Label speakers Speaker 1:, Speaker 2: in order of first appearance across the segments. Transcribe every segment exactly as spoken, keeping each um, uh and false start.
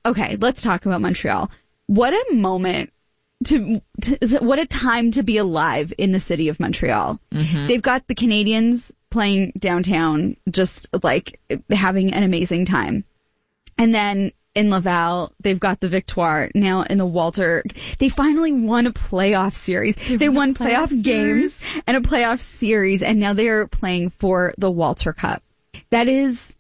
Speaker 1: okay, let's talk about Montreal. What a moment to, to what a time to be alive in the city of Montreal. Mm-hmm. They've got the Canadiens playing downtown, just like having an amazing time. And then in Laval, they've got the Victoire. Now in the Walter, they finally won a playoff series. They, they won playoff, playoff games and a playoff series, and now they are playing for the Walter Cup. That is,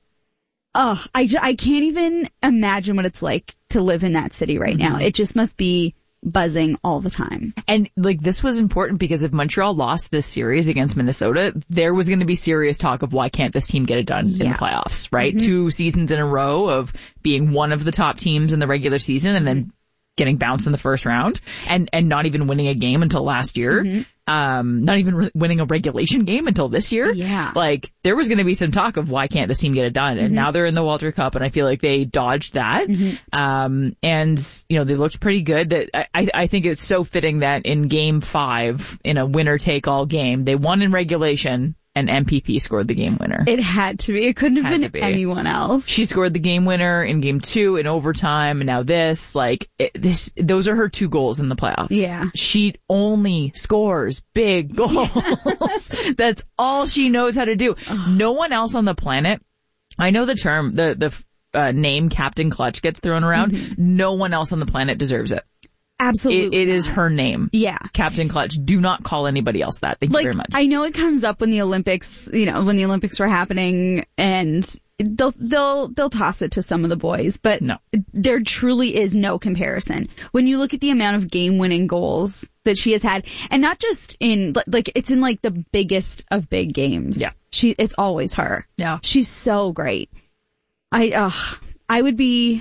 Speaker 1: oh, I, j- I can't even imagine what it's like to live in that city right mm-hmm. now. It just must be buzzing all the time.
Speaker 2: And like this was important because if Montreal lost this series against Minnesota, there was going to be serious talk of why can't this team get it done yeah. in the playoffs, right? Mm-hmm. Two seasons in a row of being one of the top teams in the regular season and then getting bounced in the first round and, and not even winning a game until last year. Mm-hmm. Um, not even re- winning a regulation game until this year.
Speaker 1: Yeah.
Speaker 2: Like, there was going to be some talk of why can't this team get it done? Mm-hmm. And now they're in the Walter Cup, and I feel like they dodged that. Mm-hmm. Um, and, you know, they looked pretty good. That I, I think it's so fitting that in game five, in a winner-take-all game, they won in regulation, and M P P scored the game winner.
Speaker 1: It had to be. It couldn't have been be. anyone else.
Speaker 2: She scored the game winner in game two in overtime, and now this, like, it, this, those are her two goals in the playoffs.
Speaker 1: Yeah.
Speaker 2: She only scores big goals. Yeah. That's all she knows how to do. No one else on the planet, I know the term, the, the uh, name Captain Clutch gets thrown around. Mm-hmm. No one else on the planet deserves it.
Speaker 1: Absolutely.
Speaker 2: It, it is her name.
Speaker 1: Yeah.
Speaker 2: Captain Clutch. Do not call anybody else that. Thank
Speaker 1: like,
Speaker 2: you very much.
Speaker 1: I know it comes up when the Olympics, you know, when the Olympics were happening, and they'll, they'll, they'll toss it to some of the boys, but
Speaker 2: no.
Speaker 1: There truly is no comparison. When you look at the amount of game-winning goals that she has had, and not just in, like, it's in like the biggest of big games.
Speaker 2: Yeah.
Speaker 1: She, it's always her.
Speaker 2: Yeah.
Speaker 1: She's so great. I, uh, I would be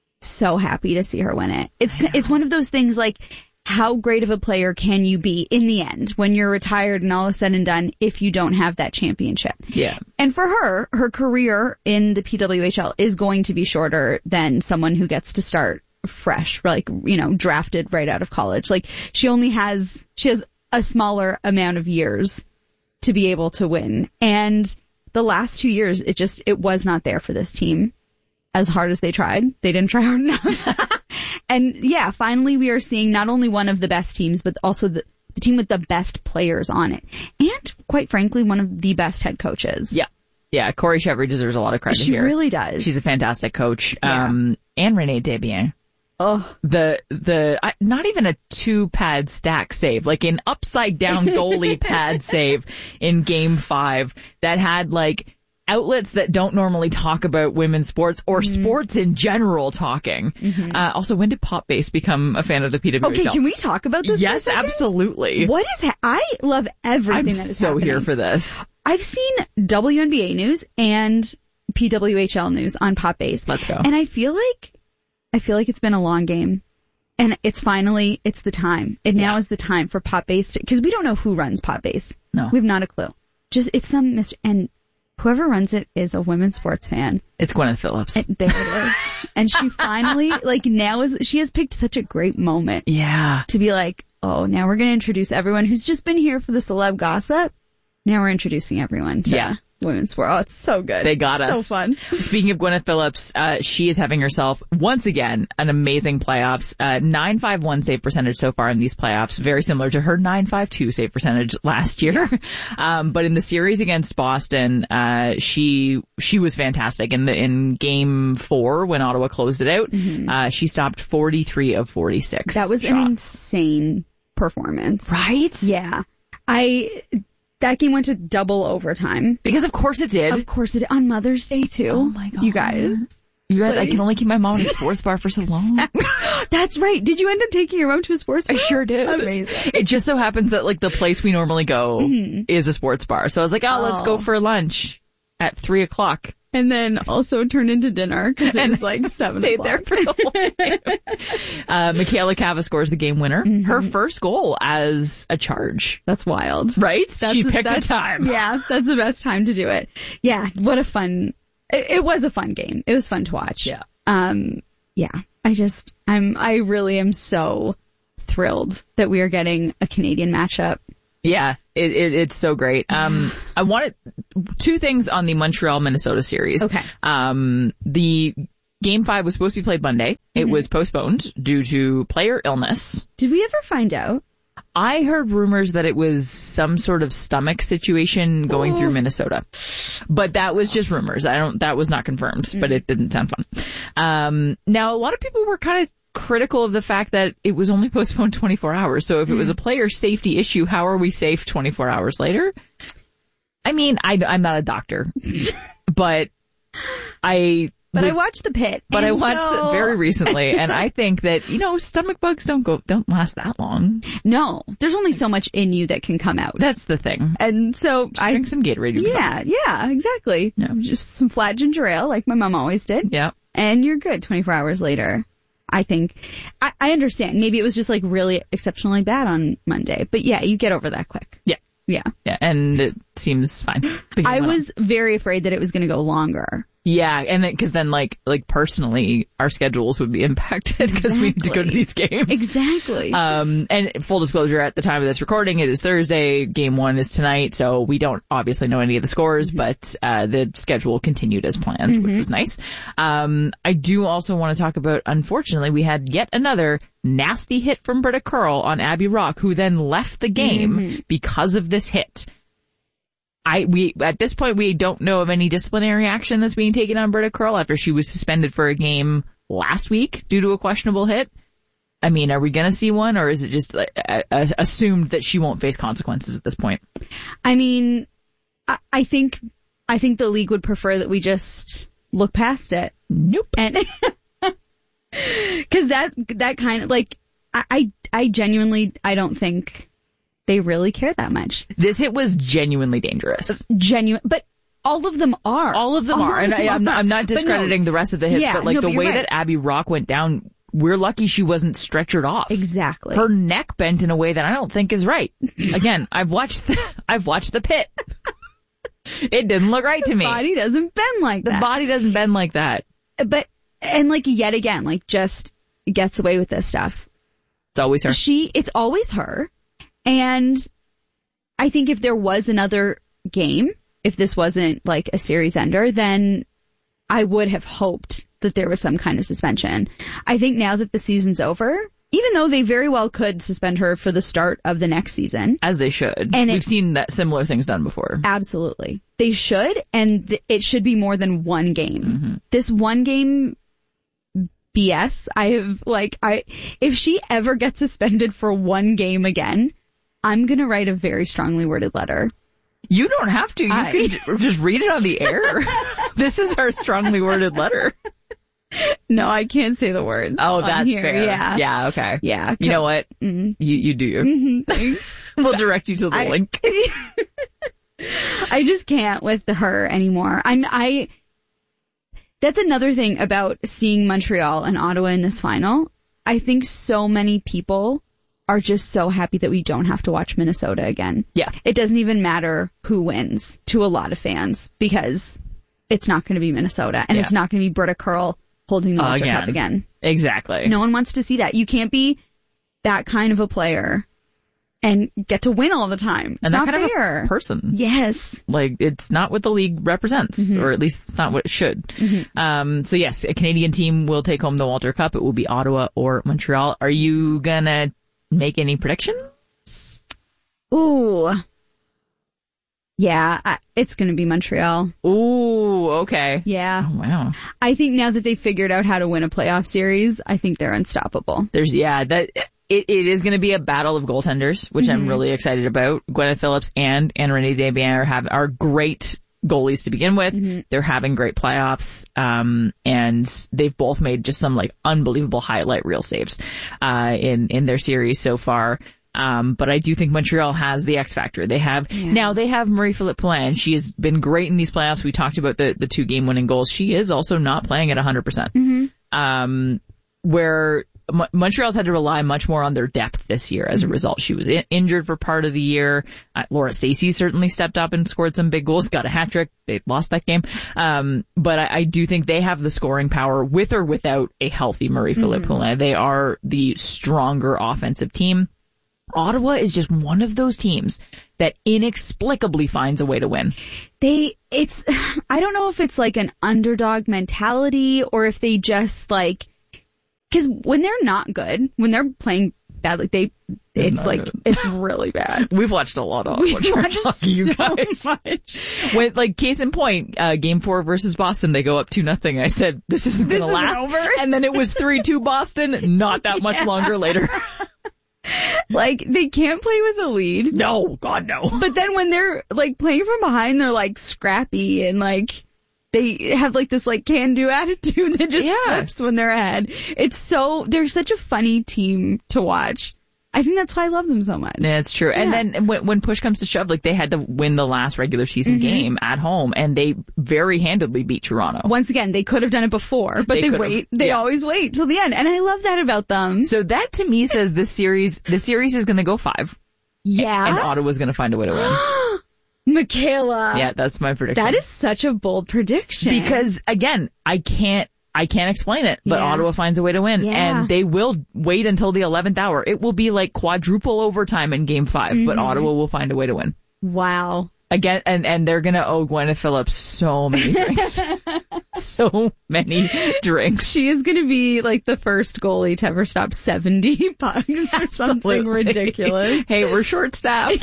Speaker 1: so happy to see her win it. It's it's one of those things like, how great of a player can you be in the end when you're retired and all is said and done if you don't have that championship?
Speaker 2: Yeah.
Speaker 1: And for her, her career in the P W H L is going to be shorter than someone who gets to start fresh, like, you know, drafted right out of college. Like, she only has, she has a smaller amount of years to be able to win. And the last two years, it just, it was not there for this team. As hard as they tried, they didn't try hard enough. And yeah, finally we are seeing not only one of the best teams, but also the, the team with the best players on it. And quite frankly, one of the best head coaches.
Speaker 2: Yeah. Yeah, Corey Chevry deserves a lot of credit
Speaker 1: she
Speaker 2: here.
Speaker 1: She really does.
Speaker 2: She's a fantastic coach.
Speaker 1: Yeah.
Speaker 2: Um, and Renee Desbiens.
Speaker 1: Oh,
Speaker 2: the, the, I, not even a two pad stack save, like an upside down goalie pad save in game five that had like outlets that don't normally talk about women's sports or mm-hmm. sports in general talking. Mm-hmm. Uh, also, when did Pop Base become a fan of the P W H L?
Speaker 1: Okay, can we talk about this
Speaker 2: Yes,
Speaker 1: for a second?
Speaker 2: Absolutely.
Speaker 1: What is ha- I love everything
Speaker 2: I'm
Speaker 1: that is
Speaker 2: so
Speaker 1: happening.
Speaker 2: here for this.
Speaker 1: I've seen W N B A news and P W H L news on Pop Base.
Speaker 2: Let's go.
Speaker 1: And I feel like, I feel like it's been a long game. And it's finally, it's the time. And yeah. now is the time for Pop Base to, because we don't know who runs Pop Base.
Speaker 2: No.
Speaker 1: We have not a clue. Just, it's some Mister and whoever runs it is a women's sports fan.
Speaker 2: It's Gwyneth Phillips.
Speaker 1: And there it is. And she finally, like, now is, she has picked such a great moment.
Speaker 2: Yeah.
Speaker 1: To be like, oh, now we're going to introduce everyone who's just been here for the celeb gossip. Now we're introducing everyone to
Speaker 2: yeah.
Speaker 1: women's sport. Oh, it's so good.
Speaker 2: They got us.
Speaker 1: So fun.
Speaker 2: Speaking of Gwyneth Phillips, uh, she is having herself, once again, an amazing playoffs. Uh, nine five one save percentage so far in these playoffs. Very similar to her nine five two save percentage last year. Um, but in the series against Boston, uh, she, she was fantastic. In the, in game four, when Ottawa closed it out, mm-hmm. uh, she stopped forty-three of forty-six.
Speaker 1: That was
Speaker 2: shots.
Speaker 1: An insane performance.
Speaker 2: Right?
Speaker 1: Yeah. I, That game went to double overtime.
Speaker 2: Because of course it did.
Speaker 1: Of course it did. On Mother's Day too.
Speaker 2: Oh my god.
Speaker 1: You guys.
Speaker 2: You guys,
Speaker 1: like,
Speaker 2: I can only keep my mom in a sports bar for so long.
Speaker 1: That's right. Did you end up taking your mom to a sports bar?
Speaker 2: I sure did.
Speaker 1: Amazing.
Speaker 2: It just so happens that like the place we normally go mm-hmm. is a sports bar. So I was like, oh, oh, let's go for lunch at three o'clock.
Speaker 1: And then also turned into dinner because it was like seven
Speaker 2: Stayed
Speaker 1: o'clock.
Speaker 2: there for the whole game. uh, Michaela Cava scores the game winner. Mm-hmm. Her first goal as a charge.
Speaker 1: That's wild.
Speaker 2: Right?
Speaker 1: That's
Speaker 2: she
Speaker 1: a,
Speaker 2: picked a time.
Speaker 1: Yeah, that's the best time to do it. Yeah, what a fun, it, it was a fun game. It was fun to watch.
Speaker 2: Yeah.
Speaker 1: Um, yeah, I just, I'm, I really am so thrilled that we are getting a Canadian matchup.
Speaker 2: Yeah, it, it, it's so great. Um, I wanted two things on the Montreal Minnesota series.
Speaker 1: Okay.
Speaker 2: Um, the Game five was supposed to be played Monday. It mm-hmm. was postponed due to player illness.
Speaker 1: Did we ever find out?
Speaker 2: I heard rumors that it was some sort of stomach situation going oh. through Minnesota, but that was just rumors. I don't, that was not confirmed, mm. but it didn't sound fun. Um, now a lot of people were kind of critical of the fact that it was only postponed twenty-four hours. So if mm. it was a player safety issue, how are we safe twenty-four hours later? I mean, I, I'm not a doctor, but I...
Speaker 1: But With, I watched The Pit.
Speaker 2: But I watched so... it very recently, and I think that, you know, stomach bugs don't go, don't last that long.
Speaker 1: No, there's only so much in you that can come out.
Speaker 2: That's the thing.
Speaker 1: And so
Speaker 2: just
Speaker 1: I
Speaker 2: drink some Gatorade.
Speaker 1: Yeah, yeah, exactly. Yeah. Just some flat ginger ale, like my mom always did.
Speaker 2: Yeah.
Speaker 1: And you're good twenty-four hours later. I think. I, I understand. Maybe it was just like really exceptionally bad on Monday, but yeah, you get over that quick.
Speaker 2: Yeah.
Speaker 1: Yeah.
Speaker 2: Yeah, and it seems fine.
Speaker 1: I was on. very afraid that it was going to go longer.
Speaker 2: Yeah, and then, cause then like, like personally, our schedules would be impacted because exactly. we need to go to these games.
Speaker 1: Exactly.
Speaker 2: Um, and full disclosure, at the time of this recording, it is Thursday. Game one is tonight, so we don't obviously know any of the scores, mm-hmm. but, uh, the schedule continued as planned, mm-hmm. which was nice. Um, I do also want to talk about, unfortunately, we had yet another nasty hit from Britta Curl on Abby Rock, who then left the game mm-hmm. because of this hit. I, we, at this point, we don't know of any disciplinary action that's being taken on Britta Curl after she was suspended for a game last week due to a questionable hit. I mean, are we going to see one, or is it just uh, uh, assumed that she won't face consequences at this point?
Speaker 1: I mean, I, I think, I think the league would prefer that we just look past it.
Speaker 2: Nope.
Speaker 1: And, cause that, that kind of, like, I, I, I genuinely, I don't think they really care that much.
Speaker 2: This hit was genuinely dangerous.
Speaker 1: Genuine, but all of them are.
Speaker 2: All of them
Speaker 1: all
Speaker 2: are,
Speaker 1: of
Speaker 2: and
Speaker 1: them
Speaker 2: I, I'm,
Speaker 1: are.
Speaker 2: not, I'm not discrediting no, the rest of the hits,
Speaker 1: yeah,
Speaker 2: but like
Speaker 1: no,
Speaker 2: the
Speaker 1: but
Speaker 2: way
Speaker 1: right.
Speaker 2: that Abby Rock went down, we're lucky she wasn't stretchered off.
Speaker 1: Exactly.
Speaker 2: Her neck bent in a way that I don't think is right. Again, I've watched the, I've watched The Pit. It didn't look right
Speaker 1: the
Speaker 2: to me.
Speaker 1: The body doesn't bend like
Speaker 2: the
Speaker 1: that.
Speaker 2: The body doesn't bend like that.
Speaker 1: But, and like yet again, like just gets away with this stuff.
Speaker 2: It's always her.
Speaker 1: She, it's always her. And I think if there was another game, if this wasn't like a series ender, then I would have hoped that there was some kind of suspension. I think now that the season's over, even though they very well could suspend her for the start of the next season.
Speaker 2: As they should. And we've it, seen that similar things done before.
Speaker 1: Absolutely. They should, and th- it should be more than one game. Mm-hmm. This one game B S, I have like, I, if she ever gets suspended for one game again, I'm going to write a very strongly worded letter.
Speaker 2: You don't have to. You
Speaker 1: I...
Speaker 2: can just read it on the air. This is our strongly worded letter.
Speaker 1: No, I can't say the words.
Speaker 2: Oh, that's
Speaker 1: here.
Speaker 2: fair.
Speaker 1: Yeah.
Speaker 2: Yeah, okay.
Speaker 1: Yeah.
Speaker 2: You know what?
Speaker 1: Mm-hmm.
Speaker 2: You you do you.
Speaker 1: Mm-hmm, thanks.
Speaker 2: We'll direct you to the
Speaker 1: I...
Speaker 2: link.
Speaker 1: I just can't with her anymore. I'm, I, that's another thing about seeing Montreal and Ottawa in this final. I think so many people are just so happy that we don't have to watch Minnesota again.
Speaker 2: Yeah.
Speaker 1: It doesn't even matter who wins to a lot of fans because it's not going to be Minnesota and yeah. it's not going to be Britta Curl holding the Walter Cup again.
Speaker 2: Exactly.
Speaker 1: No one wants to see that. You can't be that kind of a player and get to win all the time. It's
Speaker 2: and that
Speaker 1: not
Speaker 2: kind
Speaker 1: fair.
Speaker 2: Of a person.
Speaker 1: Yes.
Speaker 2: Like, it's not what the league represents, mm-hmm. or at least it's not what it should. Mm-hmm. Um, so yes, a Canadian team will take home the Walter Cup. It will be Ottawa or Montreal. Are you gonna make any predictions?
Speaker 1: Ooh. Yeah, I, it's going to be Montreal.
Speaker 2: Ooh, okay.
Speaker 1: Yeah.
Speaker 2: Oh, wow.
Speaker 1: I think now that they've figured out how to win a playoff series, I think they're unstoppable.
Speaker 2: There's, yeah, that it, it is going to be a battle of goaltenders, which mm-hmm. I'm really excited about. Gwyneth Phillips and Anne-Renee Desbiens are, have, are great goalies to begin with. Mm-hmm. They're having great playoffs, um, and they've both made just some like unbelievable highlight reel saves, uh, in, in their series so far. Um, but I do think Montreal has the X factor. They have, yeah. now they have Marie-Philippe Poulin. She has been great in these playoffs. We talked about the, the two game winning goals. She is also not playing at one hundred percent. Mm-hmm. Um, where M- Montreal's had to rely much more on their depth this year as a result. She was in- injured for part of the year. Uh, Laura Stacey certainly stepped up and scored some big goals, got a hat trick. They lost that game. Um, but I, I do think they have the scoring power with or without a healthy Marie-Philippe mm-hmm. Poulin. They are the stronger offensive team. Ottawa is just one of those teams that inexplicably finds a way to win.
Speaker 1: They, it's, I don't know if it's like an underdog mentality or if they just like, because when they're not good, when they're playing bad, like they, it's, it's like, good. It's really bad.
Speaker 2: We've watched a lot of Ottawa trash hockey, you guys. Much. When, like, case in point, uh, game four versus Boston, they go up two nothing. I said, this isn't going to last.
Speaker 1: Over.
Speaker 2: And then it was three two Boston, not that much yeah. longer later.
Speaker 1: Like, they can't play with a lead.
Speaker 2: No, God, no.
Speaker 1: But then when they're, like, playing from behind, they're, like, scrappy and, like, they have, like, this, like, can-do attitude that just yeah. flips when they're ahead. It's so, they're such a funny team to watch. I think that's why I love them so much.
Speaker 2: Yeah, it's true. Yeah. And then when, when push comes to shove, like, they had to win the last regular season mm-hmm. game at home, and they very handedly beat Toronto.
Speaker 1: Once again, they could have done it before, but they, they wait. They yeah. always wait till the end, and I love that about them.
Speaker 2: So that, to me, says this series, this series is going to go five.
Speaker 1: Yeah.
Speaker 2: And, and Ottawa's going to find a way to win.
Speaker 1: Michaela.
Speaker 2: Yeah, that's my prediction.
Speaker 1: That is such a bold prediction.
Speaker 2: Because, again, I can't, I can't explain it, but yeah. Ottawa finds a way to win. Yeah. And they will wait until the eleventh hour. It will be like quadruple overtime in game five, mm-hmm. but Ottawa will find a way to win.
Speaker 1: Wow.
Speaker 2: Again, and, and they're going to owe Gwyneth Phillips so many drinks. so many drinks.
Speaker 1: She is going to be like the first goalie to ever stop seventy pucks or something ridiculous.
Speaker 2: Hey, we're short-staffed.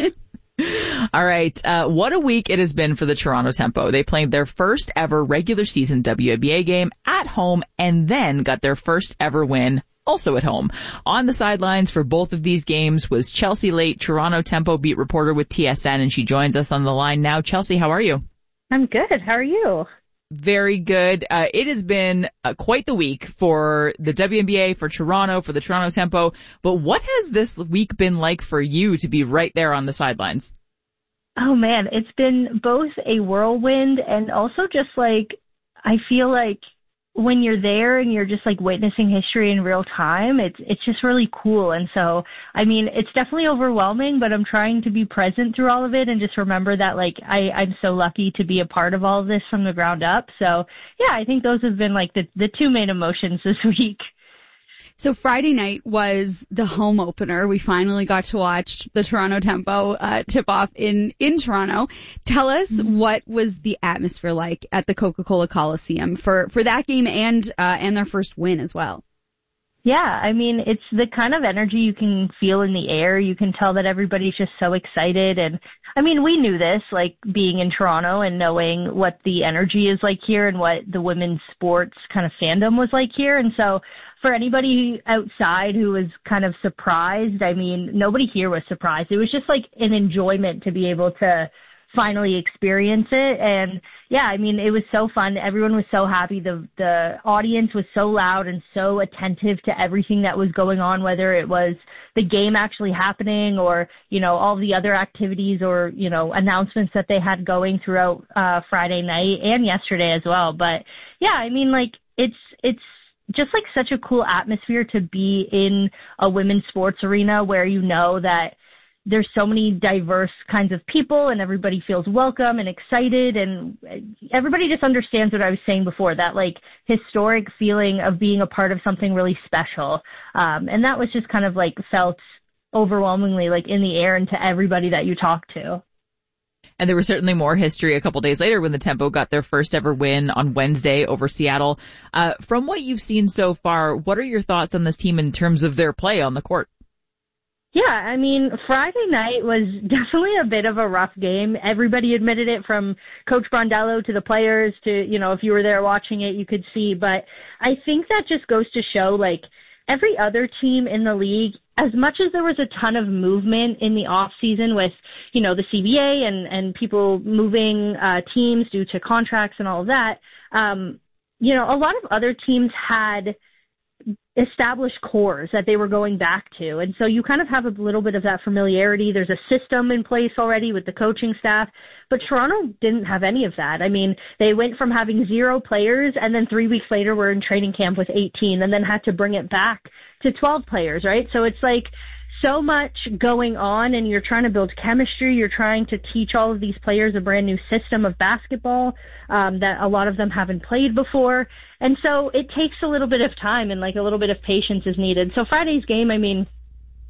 Speaker 2: All right. Uh, what a week it has been for the Toronto Tempo. They played their first ever regular season W N B A game at home and then got their first ever win also at home. On the sidelines for both of these games was Chelsea Late, Toronto Tempo beat reporter with T S N, and she joins us on the line now. Chelsea, how are you?
Speaker 3: I'm good. How are you?
Speaker 2: Very good. Uh, it has been uh, quite the week for the W N B A, for Toronto, for the Toronto Tempo. But what has this week been like for you to be right there on the sidelines?
Speaker 3: Oh man, it's been both a whirlwind and also just like, I feel like when you're there and you're just like witnessing history in real time, it's it's just really cool. And so, I mean, it's definitely overwhelming, but I'm trying to be present through all of it and just remember that like I, I'm so lucky to be a part of all of this from the ground up. So yeah, I think those have been like the, the two main emotions this week.
Speaker 1: So Friday night was the home opener. We finally got to watch the Toronto Tempo uh, tip-off in, in Toronto. Tell us mm-hmm. what was the atmosphere like at the Coca-Cola Coliseum for, for that game and uh, and their first win as well.
Speaker 3: Yeah, I mean, it's the kind of energy you can feel in the air. You can tell that everybody's just so excited. And I mean, we knew this, like being in Toronto and knowing what the energy is like here and what the women's sports kind of fandom was like here. And so for anybody outside who was kind of surprised, I mean, nobody here was surprised. It was just like an enjoyment to be able to finally experience it. And yeah, I mean, it was so fun. Everyone was so happy. The the audience was so loud and so attentive to everything that was going on, whether it was the game actually happening or, you know, all the other activities or, you know, announcements that they had going throughout uh Friday night and yesterday as well. But yeah, I mean, like it's it's just like such a cool atmosphere to be in a women's sports arena where you know that there's so many diverse kinds of people and everybody feels welcome and excited and everybody just understands what I was saying before, that like historic feeling of being a part of something really special. Um, and that was just kind of like felt overwhelmingly like in the air and to everybody that you talk to.
Speaker 2: And there was certainly more history a couple days later when the Tempo got their first ever win on Wednesday over Seattle. Uh, from what you've seen so far, what are your thoughts on this team in terms of their play on the court?
Speaker 3: Yeah, I mean, Friday night was definitely a bit of a rough game. Everybody admitted it, from Coach Brondello to the players to, you know, if you were there watching it, you could see. But I think that just goes to show, like, every other team in the league, as much as there was a ton of movement in the off season with, you know, the C B A and, and people moving uh, teams due to contracts and all of that, um, you know, a lot of other teams had established cores that they were going back to. And so you kind of have a little bit of that familiarity. There's a system in place already with the coaching staff, but Toronto didn't have any of that. I mean, they went from having zero players and then three weeks later were in training camp with eighteen and then had to bring it back to twelve players, right? So it's like so much going on and you're trying to build chemistry. You're trying to teach all of these players a brand new system of basketball um, that a lot of them haven't played before. And so it takes a little bit of time and like a little bit of patience is needed. So Friday's game, I mean,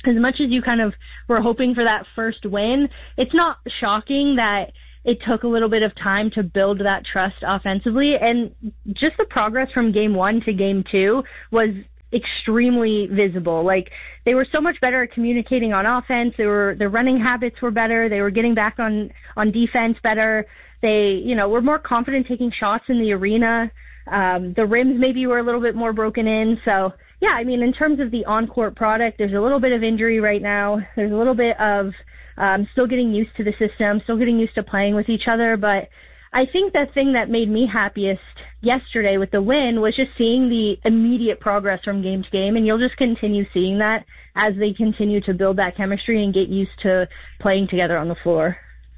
Speaker 3: as much as you kind of were hoping for that first win, it's not shocking that it took a little bit of time to build that trust offensively. And just the progress from game one to game two was extremely visible. Like, they were so much better at communicating on offense. They were, their running habits were better. They were getting back on, on defense better. They, you know, were more confident taking shots in the arena. Um, the rims maybe were a little bit more broken in. So, yeah, I mean, in terms of the on-court product, there's a little bit of injury right now. There's a little bit of um, still getting used to the system, still getting used to playing with each other. But I think the thing that made me happiest yesterday with the win was just seeing the immediate progress from game to game. And you'll just continue seeing that as they continue to build that chemistry and get used to playing together on the floor.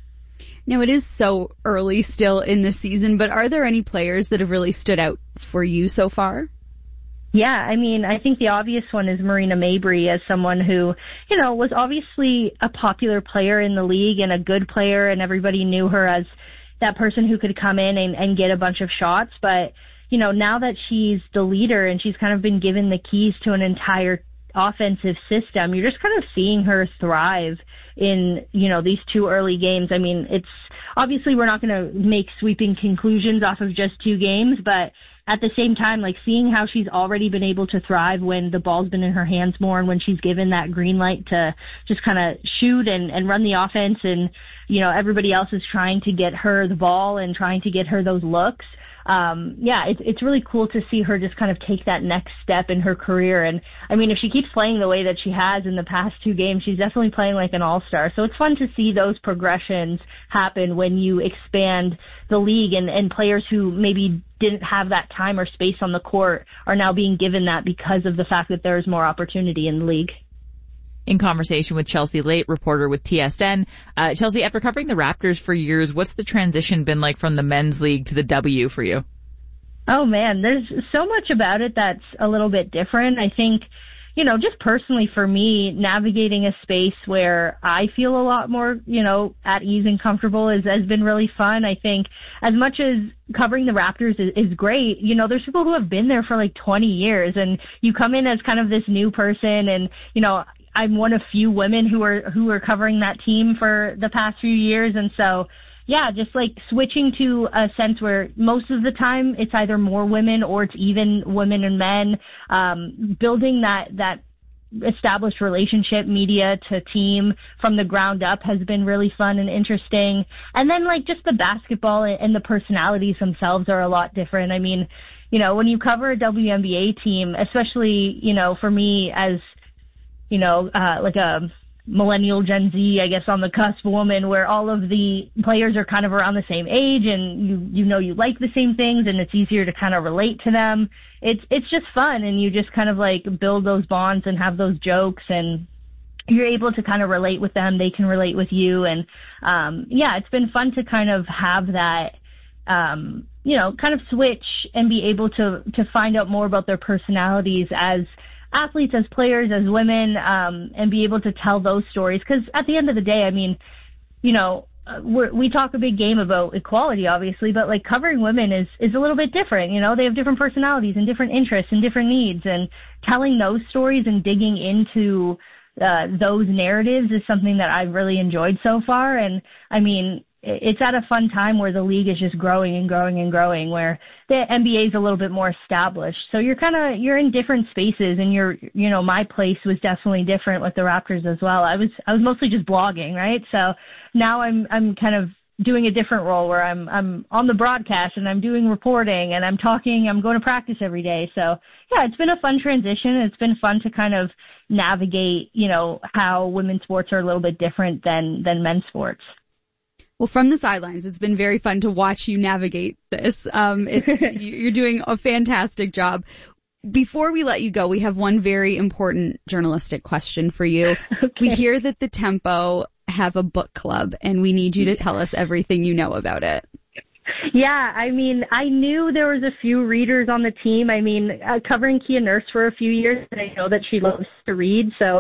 Speaker 1: Now, it is so early still in the season, but are there any players that have really stood out for you so far?
Speaker 3: Yeah, I mean, I think the obvious one is Marina Mabrey, as someone who, you know, was obviously a popular player in the league and a good player, and everybody knew her as that person who could come in and, and get a bunch of shots. But, you know, now that she's the leader and she's kind of been given the keys to an entire offensive system, you're just kind of seeing her thrive in, you know, these two early games. I mean, it's obviously we're not going to make sweeping conclusions off of just two games, but at the same time, like, seeing how she's already been able to thrive when the ball's been in her hands more and when she's given that green light to just kind of shoot and, and run the offense, and, you know, everybody else is trying to get her the ball and trying to get her those looks. Um, yeah, it's, it's really cool to see her just kind of take that next step in her career. And I mean, if she keeps playing the way that she has in the past two games, she's definitely playing like an all-star. So it's fun to see those progressions happen when you expand the league, and, and players who maybe didn't have that time or space on the court are now being given that because of the fact that there's more opportunity in the league.
Speaker 2: In conversation with Chelsea Late, reporter with T S N. Uh, Chelsea, after covering the Raptors for years, what's the transition been like from the men's league to the W for you?
Speaker 3: Oh, man, there's so much about it that's a little bit different. I think, you know, just personally for me, navigating a space where I feel a lot more, you know, at ease and comfortable is, has been really fun. I think as much as covering the Raptors is, is great, you know, there's people who have been there for like twenty years, and you come in as kind of this new person, and, you know, I'm one of few women who are who are covering that team for the past few years. And so, yeah, just like switching to a sense where most of the time it's either more women or it's even women and men, um, building that, that established relationship, media to team from the ground up has been really fun and interesting. And then like just the basketball and the personalities themselves are a lot different. I mean, you know, when you cover a W N B A team, especially, you know, for me as, you know, uh, like a millennial Gen Z, I guess, on the cusp woman, where all of the players are kind of around the same age, and you, you know, you like the same things, and it's easier to kind of relate to them. It's, it's just fun, and you just kind of like build those bonds and have those jokes, and you're able to kind of relate with them. They can relate with you. And, um, yeah, it's been fun to kind of have that, um, you know, kind of switch and be able to, to find out more about their personalities as athletes, as players, as women, um, and be able to tell those stories. Because at the end of the day, I mean, you know, we're, we talk a big game about equality, obviously, but like covering women is, is a little bit different. You know, they have different personalities and different interests and different needs, and telling those stories and digging into uh, those narratives is something that I've really enjoyed so far. And I mean, it's at a fun time where the league is just growing and growing and growing, where the N B A is a little bit more established. So you're kind of, you're in different spaces, and you're, you know, my place was definitely different with the Raptors as well. I was, I was mostly just blogging, right? So now I'm, I'm kind of doing a different role where I'm, I'm on the broadcast, and I'm doing reporting, and I'm talking, I'm going to practice every day. So yeah, it's been a fun transition. It's been fun to kind of navigate, you know, how women's sports are a little bit different than, than men's sports.
Speaker 1: Well, from the sidelines, it's been very fun to watch you navigate this. Um, it's, you're doing a fantastic job. Before we let you go, we have one very important journalistic question for you. Okay. We hear that the Tempo have a book club, and we need you to tell us everything you know about it.
Speaker 3: Yeah, I mean, I knew there was a few readers on the team. I mean, uh, covering Kia Nurse for a few years, and I know that she loves to read. So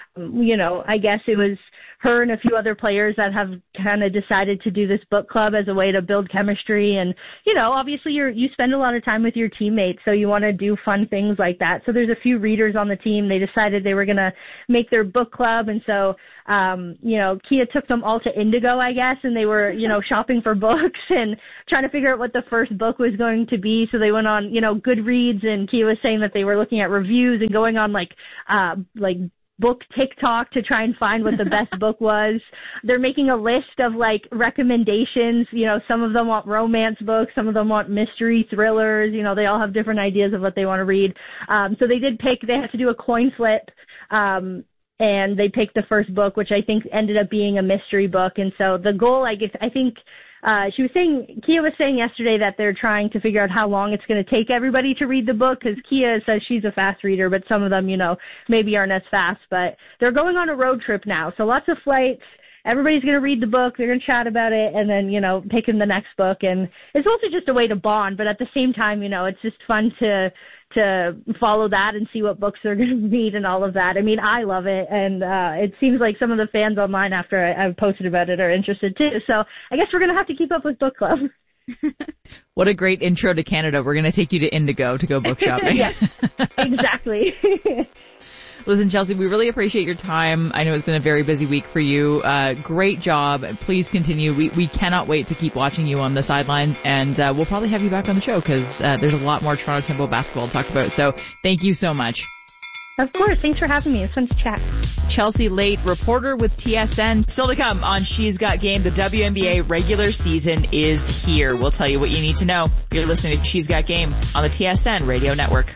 Speaker 3: you know, I guess it was her and a few other players that have kind of decided to do this book club as a way to build chemistry. And, you know, obviously you're, you spend a lot of time with your teammates, so you want to do fun things like that. So there's a few readers on the team. They decided they were going to make their book club. And so, um, you know, Kia took them all to Indigo, I guess, and they were, you know, shopping for books and trying to figure out what the first book was going to be. So they went on, you know, Goodreads, and Kia was saying that they were looking at reviews and going on like, uh, like, book TikTok to try and find what the best book was. They're making a list of like recommendations. You know, some of them want romance books, some of them want mystery thrillers. You know, they all have different ideas of what they want to read. Um, so they did pick, they had to do a coin flip, um, and they picked the first book, which I think ended up being a mystery book. And so the goal, I guess, I think, Uh, she was saying, Kia was saying yesterday that they're trying to figure out how long it's going to take everybody to read the book, because Kia says she's a fast reader, but some of them, you know, maybe aren't as fast. But they're going on a road trip now, so lots of flights. Everybody's going to read the book. They're going to chat about it and then, you know, pick in the next book. And it's also just a way to bond, but at the same time, you know, it's just fun to to follow that and see what books they're going to read and all of that. I mean, I love it, and uh, it seems like some of the fans online after I, I've posted about it are interested too. So I guess we're going to have to keep up with book club.
Speaker 2: What a great intro to Canada. We're going to take you to Indigo to go book shopping.
Speaker 3: Yeah, exactly.
Speaker 2: Listen, Chelsea, we really appreciate your time. I know it's been a very busy week for you. Uh, great job. Please continue. We we cannot wait to keep watching you on the sidelines, and uh, we'll probably have you back on the show because uh, there's a lot more Toronto Tempo basketball to talk about. So thank you so much.
Speaker 3: Of course. Thanks for having me. It's fun to chat.
Speaker 2: Chelsea Late, reporter with T S N. Still to come on She's Got Game. The W N B A regular season is here. We'll tell you what you need to know. You're listening to She's Got Game on the T S N Radio Network.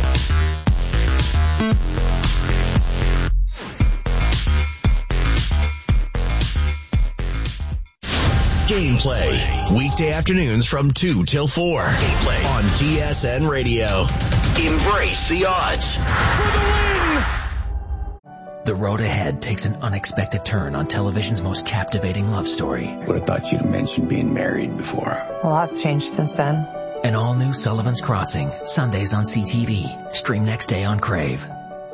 Speaker 4: Gameplay. Weekday afternoons from two till four. Gameplay on T S N Radio. Embrace the odds. For the win!
Speaker 5: The road ahead takes an unexpected turn on television's most captivating love story.
Speaker 6: Would have thought you'd have mentioned being married before.
Speaker 7: A lot's changed since then.
Speaker 5: An all-new Sullivan's Crossing. Sundays on C T V. Stream next day on Crave.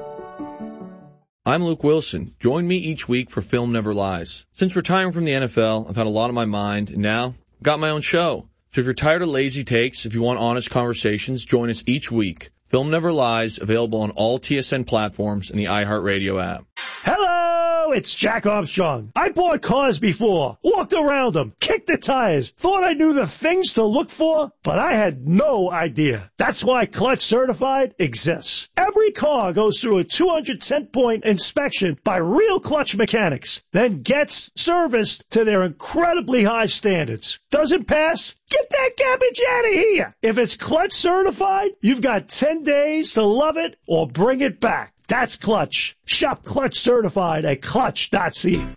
Speaker 8: I'm Luke Wilson. Join me each week for Film Never Lies. Since retiring from the N F L, I've had a lot on my mind, and now I've got my own show. So if you're tired of lazy takes, if you want honest conversations, join us each week. Film Never Lies, available on all T S N platforms and the iHeartRadio app.
Speaker 9: Hello, it's Jack Armstrong. I bought cars before, walked around them, kicked the tires, thought I knew the things to look for, but I had no idea. That's why Clutch Certified exists. Every car goes through a two hundred ten point inspection by real Clutch mechanics, then gets serviced to their incredibly high standards. Doesn't pass? Get that garbage out of here. If it's Clutch Certified, you've got ten days to love it or bring it back. That's Clutch. Shop Clutch Certified at clutch dot c a.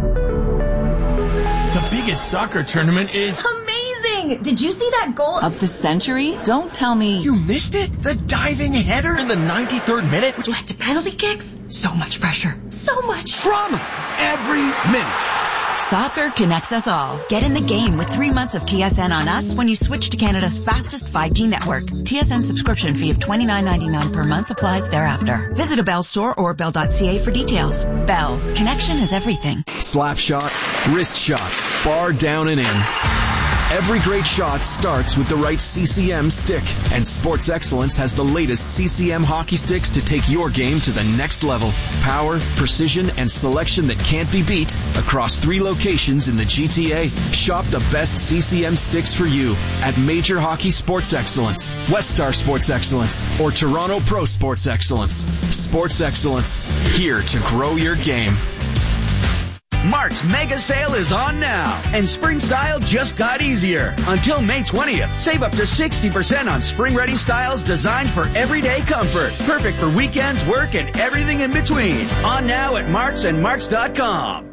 Speaker 10: The biggest soccer tournament is
Speaker 11: amazing. Did you see that goal of the century? Don't tell me
Speaker 10: you missed it. The diving header in the ninety-third minute,
Speaker 11: which led to penalty kicks. So much pressure. So much
Speaker 10: drama every minute.
Speaker 12: Soccer connects us all. Get in the game with three months of T S N on us when you switch to Canada's fastest five G network. T S N subscription fee of twenty-nine ninety-nine per month applies thereafter. Visit a Bell store or bell dot c a for details. Bell. Connection is everything.
Speaker 13: Slap shot, wrist shot, bar down and in. Every great shot starts with the right C C M stick, and Sports Excellence has the latest C C M hockey sticks to take your game to the next level. Power, precision, and selection that can't be beat across three locations in the G T A. Shop the best C C M sticks for you at Major Hockey Sports Excellence, West Star Sports Excellence, or Toronto Pro Sports Excellence. Sports Excellence, here to grow your game.
Speaker 14: Mark's mega sale is on now, and spring style just got easier. Until May twentieth, save up to sixty percent on spring-ready styles designed for everyday comfort. Perfect for weekends, work, and everything in between. On now at Marks and Marks dot com.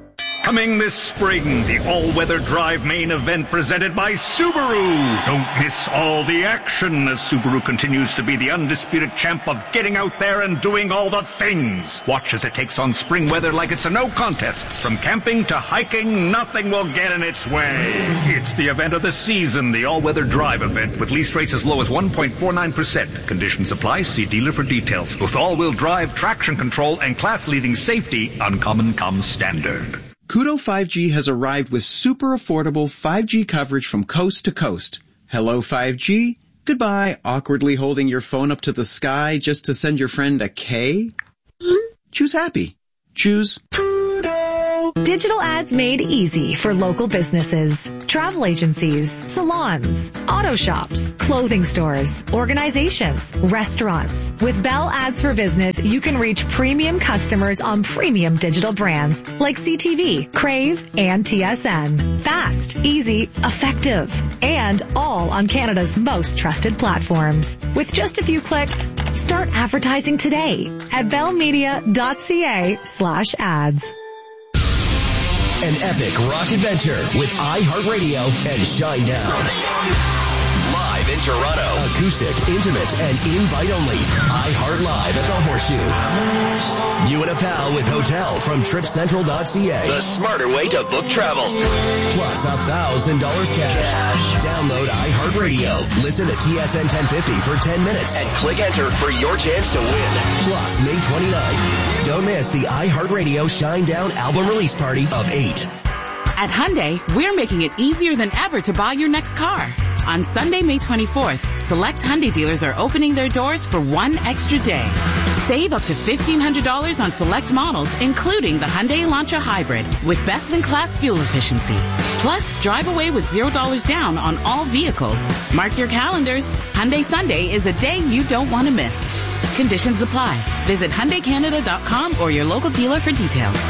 Speaker 15: Coming this spring, the all-weather drive main event presented by Subaru. Don't miss all the action as Subaru continues to be the undisputed champ of getting out there and doing all the things. Watch as it takes on spring weather like it's a no contest. From camping to hiking, nothing will get in its way. It's the event of the season, the all-weather drive event with lease rates as low as one point four nine percent. Conditions apply. See dealer for details. With all-wheel drive, traction control, and class-leading safety, Uncommon comes standard.
Speaker 16: Koodo five G has arrived with super affordable five G coverage from coast to coast. Hello five G. Goodbye, awkwardly holding your phone up to the sky just to send your friend a K. Choose happy. Choose
Speaker 17: Digital ads made easy for local businesses, travel agencies, salons, auto shops, clothing stores, organizations, restaurants. With Bell Ads for Business, you can reach premium customers on premium digital brands like C T V, Crave, and T S N. Fast, easy, effective, and all on Canada's most trusted platforms. With just a few clicks, start advertising today at bellmedia.ca slash ads.
Speaker 4: An epic rock adventure with iHeartRadio and Shinedown. Live in Toronto. Acoustic, intimate, and invite only. iHeart Live at the Horseshoe. You and a pal with hotel from trip central dot c a. The smarter way to book travel. Plus a thousand dollars cash. Download iHeartRadio. Listen to T S N ten fifty for ten minutes and click enter for your chance to win. Plus May twenty-ninth. Don't miss the iHeartRadio Shinedown album release party of eight.
Speaker 18: At Hyundai, we're making it easier than ever to buy your next car. On Sunday, May twenty-fourth, select Hyundai dealers are opening their doors for one extra day. Save up to fifteen hundred dollars on select models, including the Hyundai Elantra Hybrid, with best-in-class fuel efficiency. Plus, drive away with zero dollars down on all vehicles. Mark your calendars. Hyundai Sunday is a day you don't want to miss. Conditions apply. Visit Hyundai Canada dot com or your local dealer for details.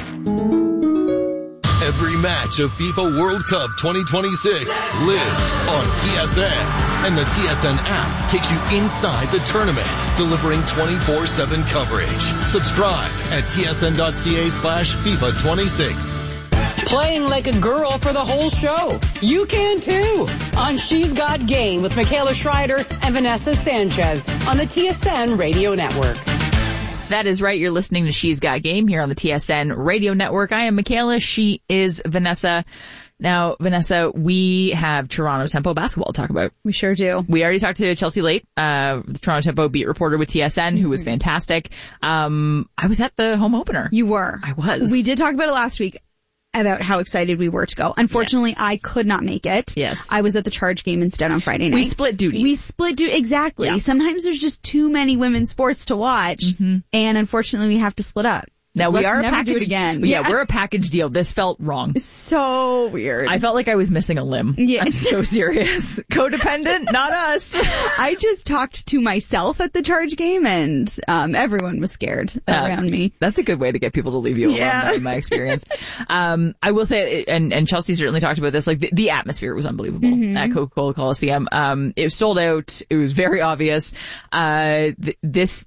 Speaker 19: Every match of FIFA World Cup twenty twenty-six lives on T S N, and the T S N app takes you inside the tournament, delivering twenty-four seven coverage. Subscribe at T S N dot C A slash FIFA twenty-six.
Speaker 20: Playing like a girl for the whole show. You can too. On She's Got Game with Michaela Schreider and Vanessa Sanchez on the T S N Radio Network.
Speaker 2: That is right. You're listening to She's Got Game here on the T S N Radio Network. I am Michaela. She is Vanessa. Now, Vanessa, we have Toronto Tempo basketball to talk about.
Speaker 1: We sure do.
Speaker 2: We already talked to Chelsea Late, uh, the Toronto Tempo beat reporter with T S N, who was fantastic. Um, I was at the home opener.
Speaker 1: You were.
Speaker 2: I was.
Speaker 1: We did talk about it last week, about how excited we were to go. Unfortunately,
Speaker 2: yes.
Speaker 1: I could not make it.
Speaker 2: Yes.
Speaker 1: I was at the Charge game instead on Friday night.
Speaker 2: We split duties.
Speaker 1: We split duties. Exactly.
Speaker 2: Yeah.
Speaker 1: Sometimes there's just too many women's sports to watch, mm-hmm. and unfortunately we have to split up.
Speaker 2: Now we
Speaker 1: Let's
Speaker 2: are a
Speaker 1: never
Speaker 2: package,
Speaker 1: do it again.
Speaker 2: Yeah,
Speaker 1: yeah,
Speaker 2: we're a package deal. This felt wrong.
Speaker 1: So weird.
Speaker 2: I felt like I was missing a limb.
Speaker 1: Yeah.
Speaker 2: I'm so serious. Codependent, not us.
Speaker 1: I just talked to myself at the Charge game, and um everyone was scared uh, around me.
Speaker 2: That's a good way to get people to leave you alone,
Speaker 1: yeah.
Speaker 2: though, in my experience. um I will say, and, and Chelsea certainly talked about this, like the, the atmosphere was unbelievable mm-hmm. at Coca-Cola Coliseum. Um It was sold out. It was very obvious. Uh th- This...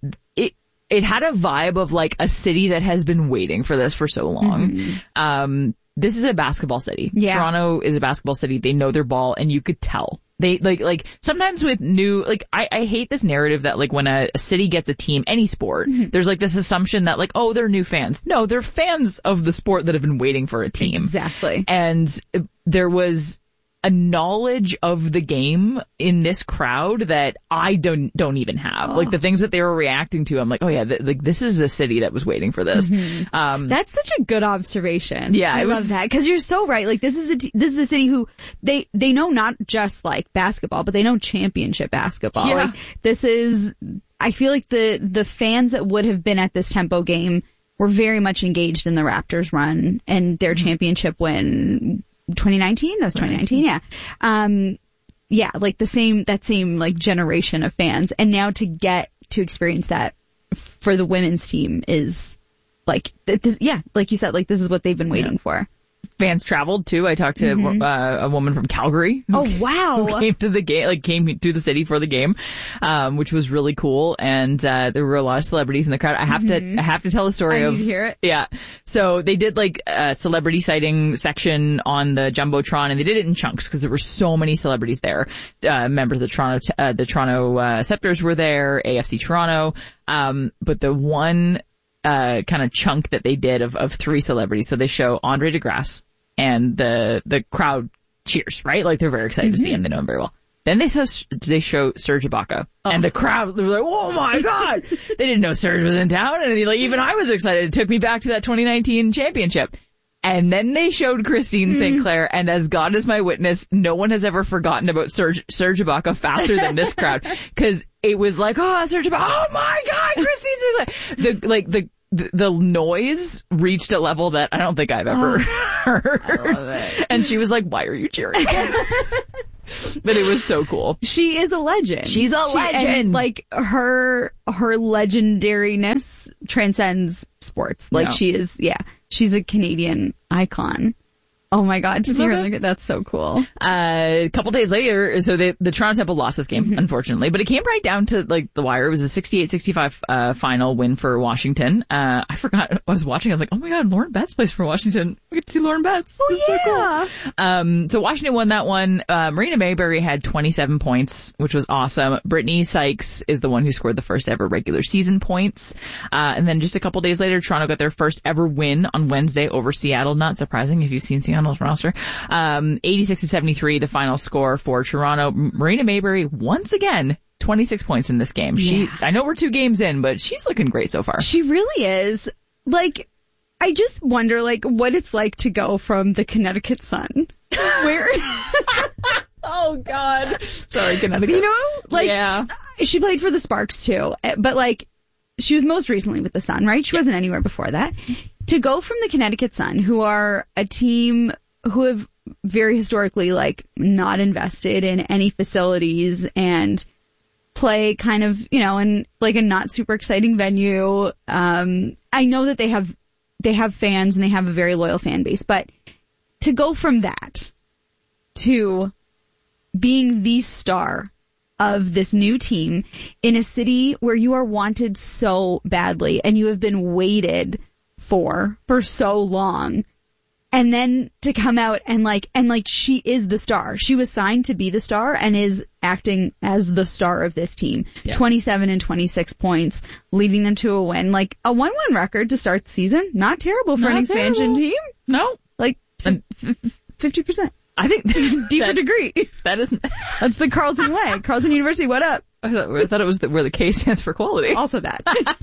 Speaker 2: It had a vibe of like a city that has been waiting for this for so long. Mm-hmm. Um, this is a basketball city.
Speaker 1: Yeah.
Speaker 2: Toronto is a basketball city. They know their ball, and you could tell. They like like sometimes with new like I, I hate this narrative that like when a, a city gets a team, any sport, mm-hmm. there's like this assumption that like, oh, they're new fans. No, they're fans of the sport that have been waiting for a team.
Speaker 1: Exactly.
Speaker 2: And there was a knowledge of the game in this crowd that I don't don't even have. Oh. Like the things that they were reacting to, I'm like, oh yeah, th- like this is a city that was waiting for this.
Speaker 1: Mm-hmm. Um, That's such a good observation.
Speaker 2: Yeah,
Speaker 1: I
Speaker 2: it
Speaker 1: love
Speaker 2: was,
Speaker 1: that because you're so right. Like this is a t- this is a city who they they know not just like basketball, but they know championship basketball.
Speaker 2: Yeah.
Speaker 1: Like this is, I feel like the the fans that would have been at this Tempo game were very much engaged in the Raptors run and their mm-hmm. championship win. twenty nineteen? That was twenty nineteen, yeah. Um, yeah, like the same, that same like generation of fans. And now to get to experience that for the women's team is like, this, yeah, like you said, like this is what they've been waiting yeah. for.
Speaker 2: fans traveled too. I talked to mm-hmm. uh, a woman from Calgary. Who,
Speaker 1: oh wow!
Speaker 2: Who came to the game, like came to the city for the game, um, which was really cool. And uh, there were a lot of celebrities in the crowd. I have
Speaker 1: mm-hmm.
Speaker 2: to, I have to tell the story
Speaker 1: I
Speaker 2: of.
Speaker 1: Need to hear it.
Speaker 2: Yeah. So they did like a celebrity sighting section on the Jumbotron, and they did it in chunks because there were so many celebrities there. Uh, members of the Toronto, t- uh, the Toronto uh, Scepters were there, A F C Toronto. Um, but the one uh, kind of chunk that they did of, of three celebrities. So they show Andre DeGrasse, and the the crowd cheers, right? Like they're very excited mm-hmm. to see him. They know him very well. Then they show they show Serge Ibaka, oh. and the crowd were like, "Oh my god!" They didn't know Serge was in town, and like even I was excited. It took me back to that twenty nineteen championship. And then they showed Christine mm-hmm. Saint Clair, and as God is my witness, no one has ever forgotten about Serge, Serge Ibaka faster than this crowd, because it was like, "Oh, Serge Ibaka! Oh my God, Christine Saint Clair!" The like the. The, the noise reached a level that I don't think I've ever oh, heard. I love it. And she was like, "Why are you cheering?" But it was so cool.
Speaker 1: She is a legend.
Speaker 2: She's a
Speaker 1: she,
Speaker 2: legend.
Speaker 1: And, like her, her legendariness transcends sports. Like
Speaker 2: no.
Speaker 1: she is, yeah, she's a Canadian icon. Oh my God, to see her look at that's so cool.
Speaker 2: Uh, a couple days later, so they, the Toronto Temple lost this game, mm-hmm. unfortunately, but it came right down to like the wire. It was a sixty-eight sixty-five uh, final win for Washington. Uh, I forgot, I was watching, I was like, oh my God, Lauren Betts plays for Washington. We get to see Lauren Betts.
Speaker 1: Oh yeah. So,
Speaker 2: cool. um, so Washington won that one. Uh, Marina Mayberry had twenty-seven points, which was awesome. Brittany Sykes is the one who scored the first ever regular season points. Uh, and then just a couple days later, Toronto got their first ever win on Wednesday over Seattle. Not surprising if you've seen Seattle's roster. Um, eighty-six to seventy-three, the final score for Toronto. Marina Mayberry, once again, twenty-six points in this game. She, yeah. I know we're two games in, but she's looking great so far.
Speaker 1: She really is. Like, I just wonder, like, what it's like to go from the Connecticut Sun, where...
Speaker 2: Oh, God. Sorry, Connecticut.
Speaker 1: You know, like,
Speaker 2: yeah.
Speaker 1: she played for the Sparks, too, but, like, she was most recently with the Sun, right? She yeah. wasn't anywhere before that. To go from the Connecticut Sun, who are a team who have very historically, like, not invested in any facilities and play kind of, you know, in, like, a not super exciting venue. Um, I know that they have, they have fans and they have a very loyal fan base, but to go from that to being the star of this new team in a city where you are wanted so badly and you have been waited for for so long, and then to come out and like and like she is the star. She was signed to be the star and is acting as the star of this team. Yeah. twenty-seven and twenty-six points, leading them to a win. Like a one one record to start the season, not terrible for
Speaker 2: not
Speaker 1: an expansion
Speaker 2: terrible.
Speaker 1: team.
Speaker 2: No,
Speaker 1: like fifty percent.
Speaker 2: I think
Speaker 1: deeper
Speaker 2: that,
Speaker 1: degree.
Speaker 2: That is
Speaker 1: that's the Carleton way. Carleton University, what up?
Speaker 2: I thought, I thought it was the, where the K stands for quality.
Speaker 1: Also that.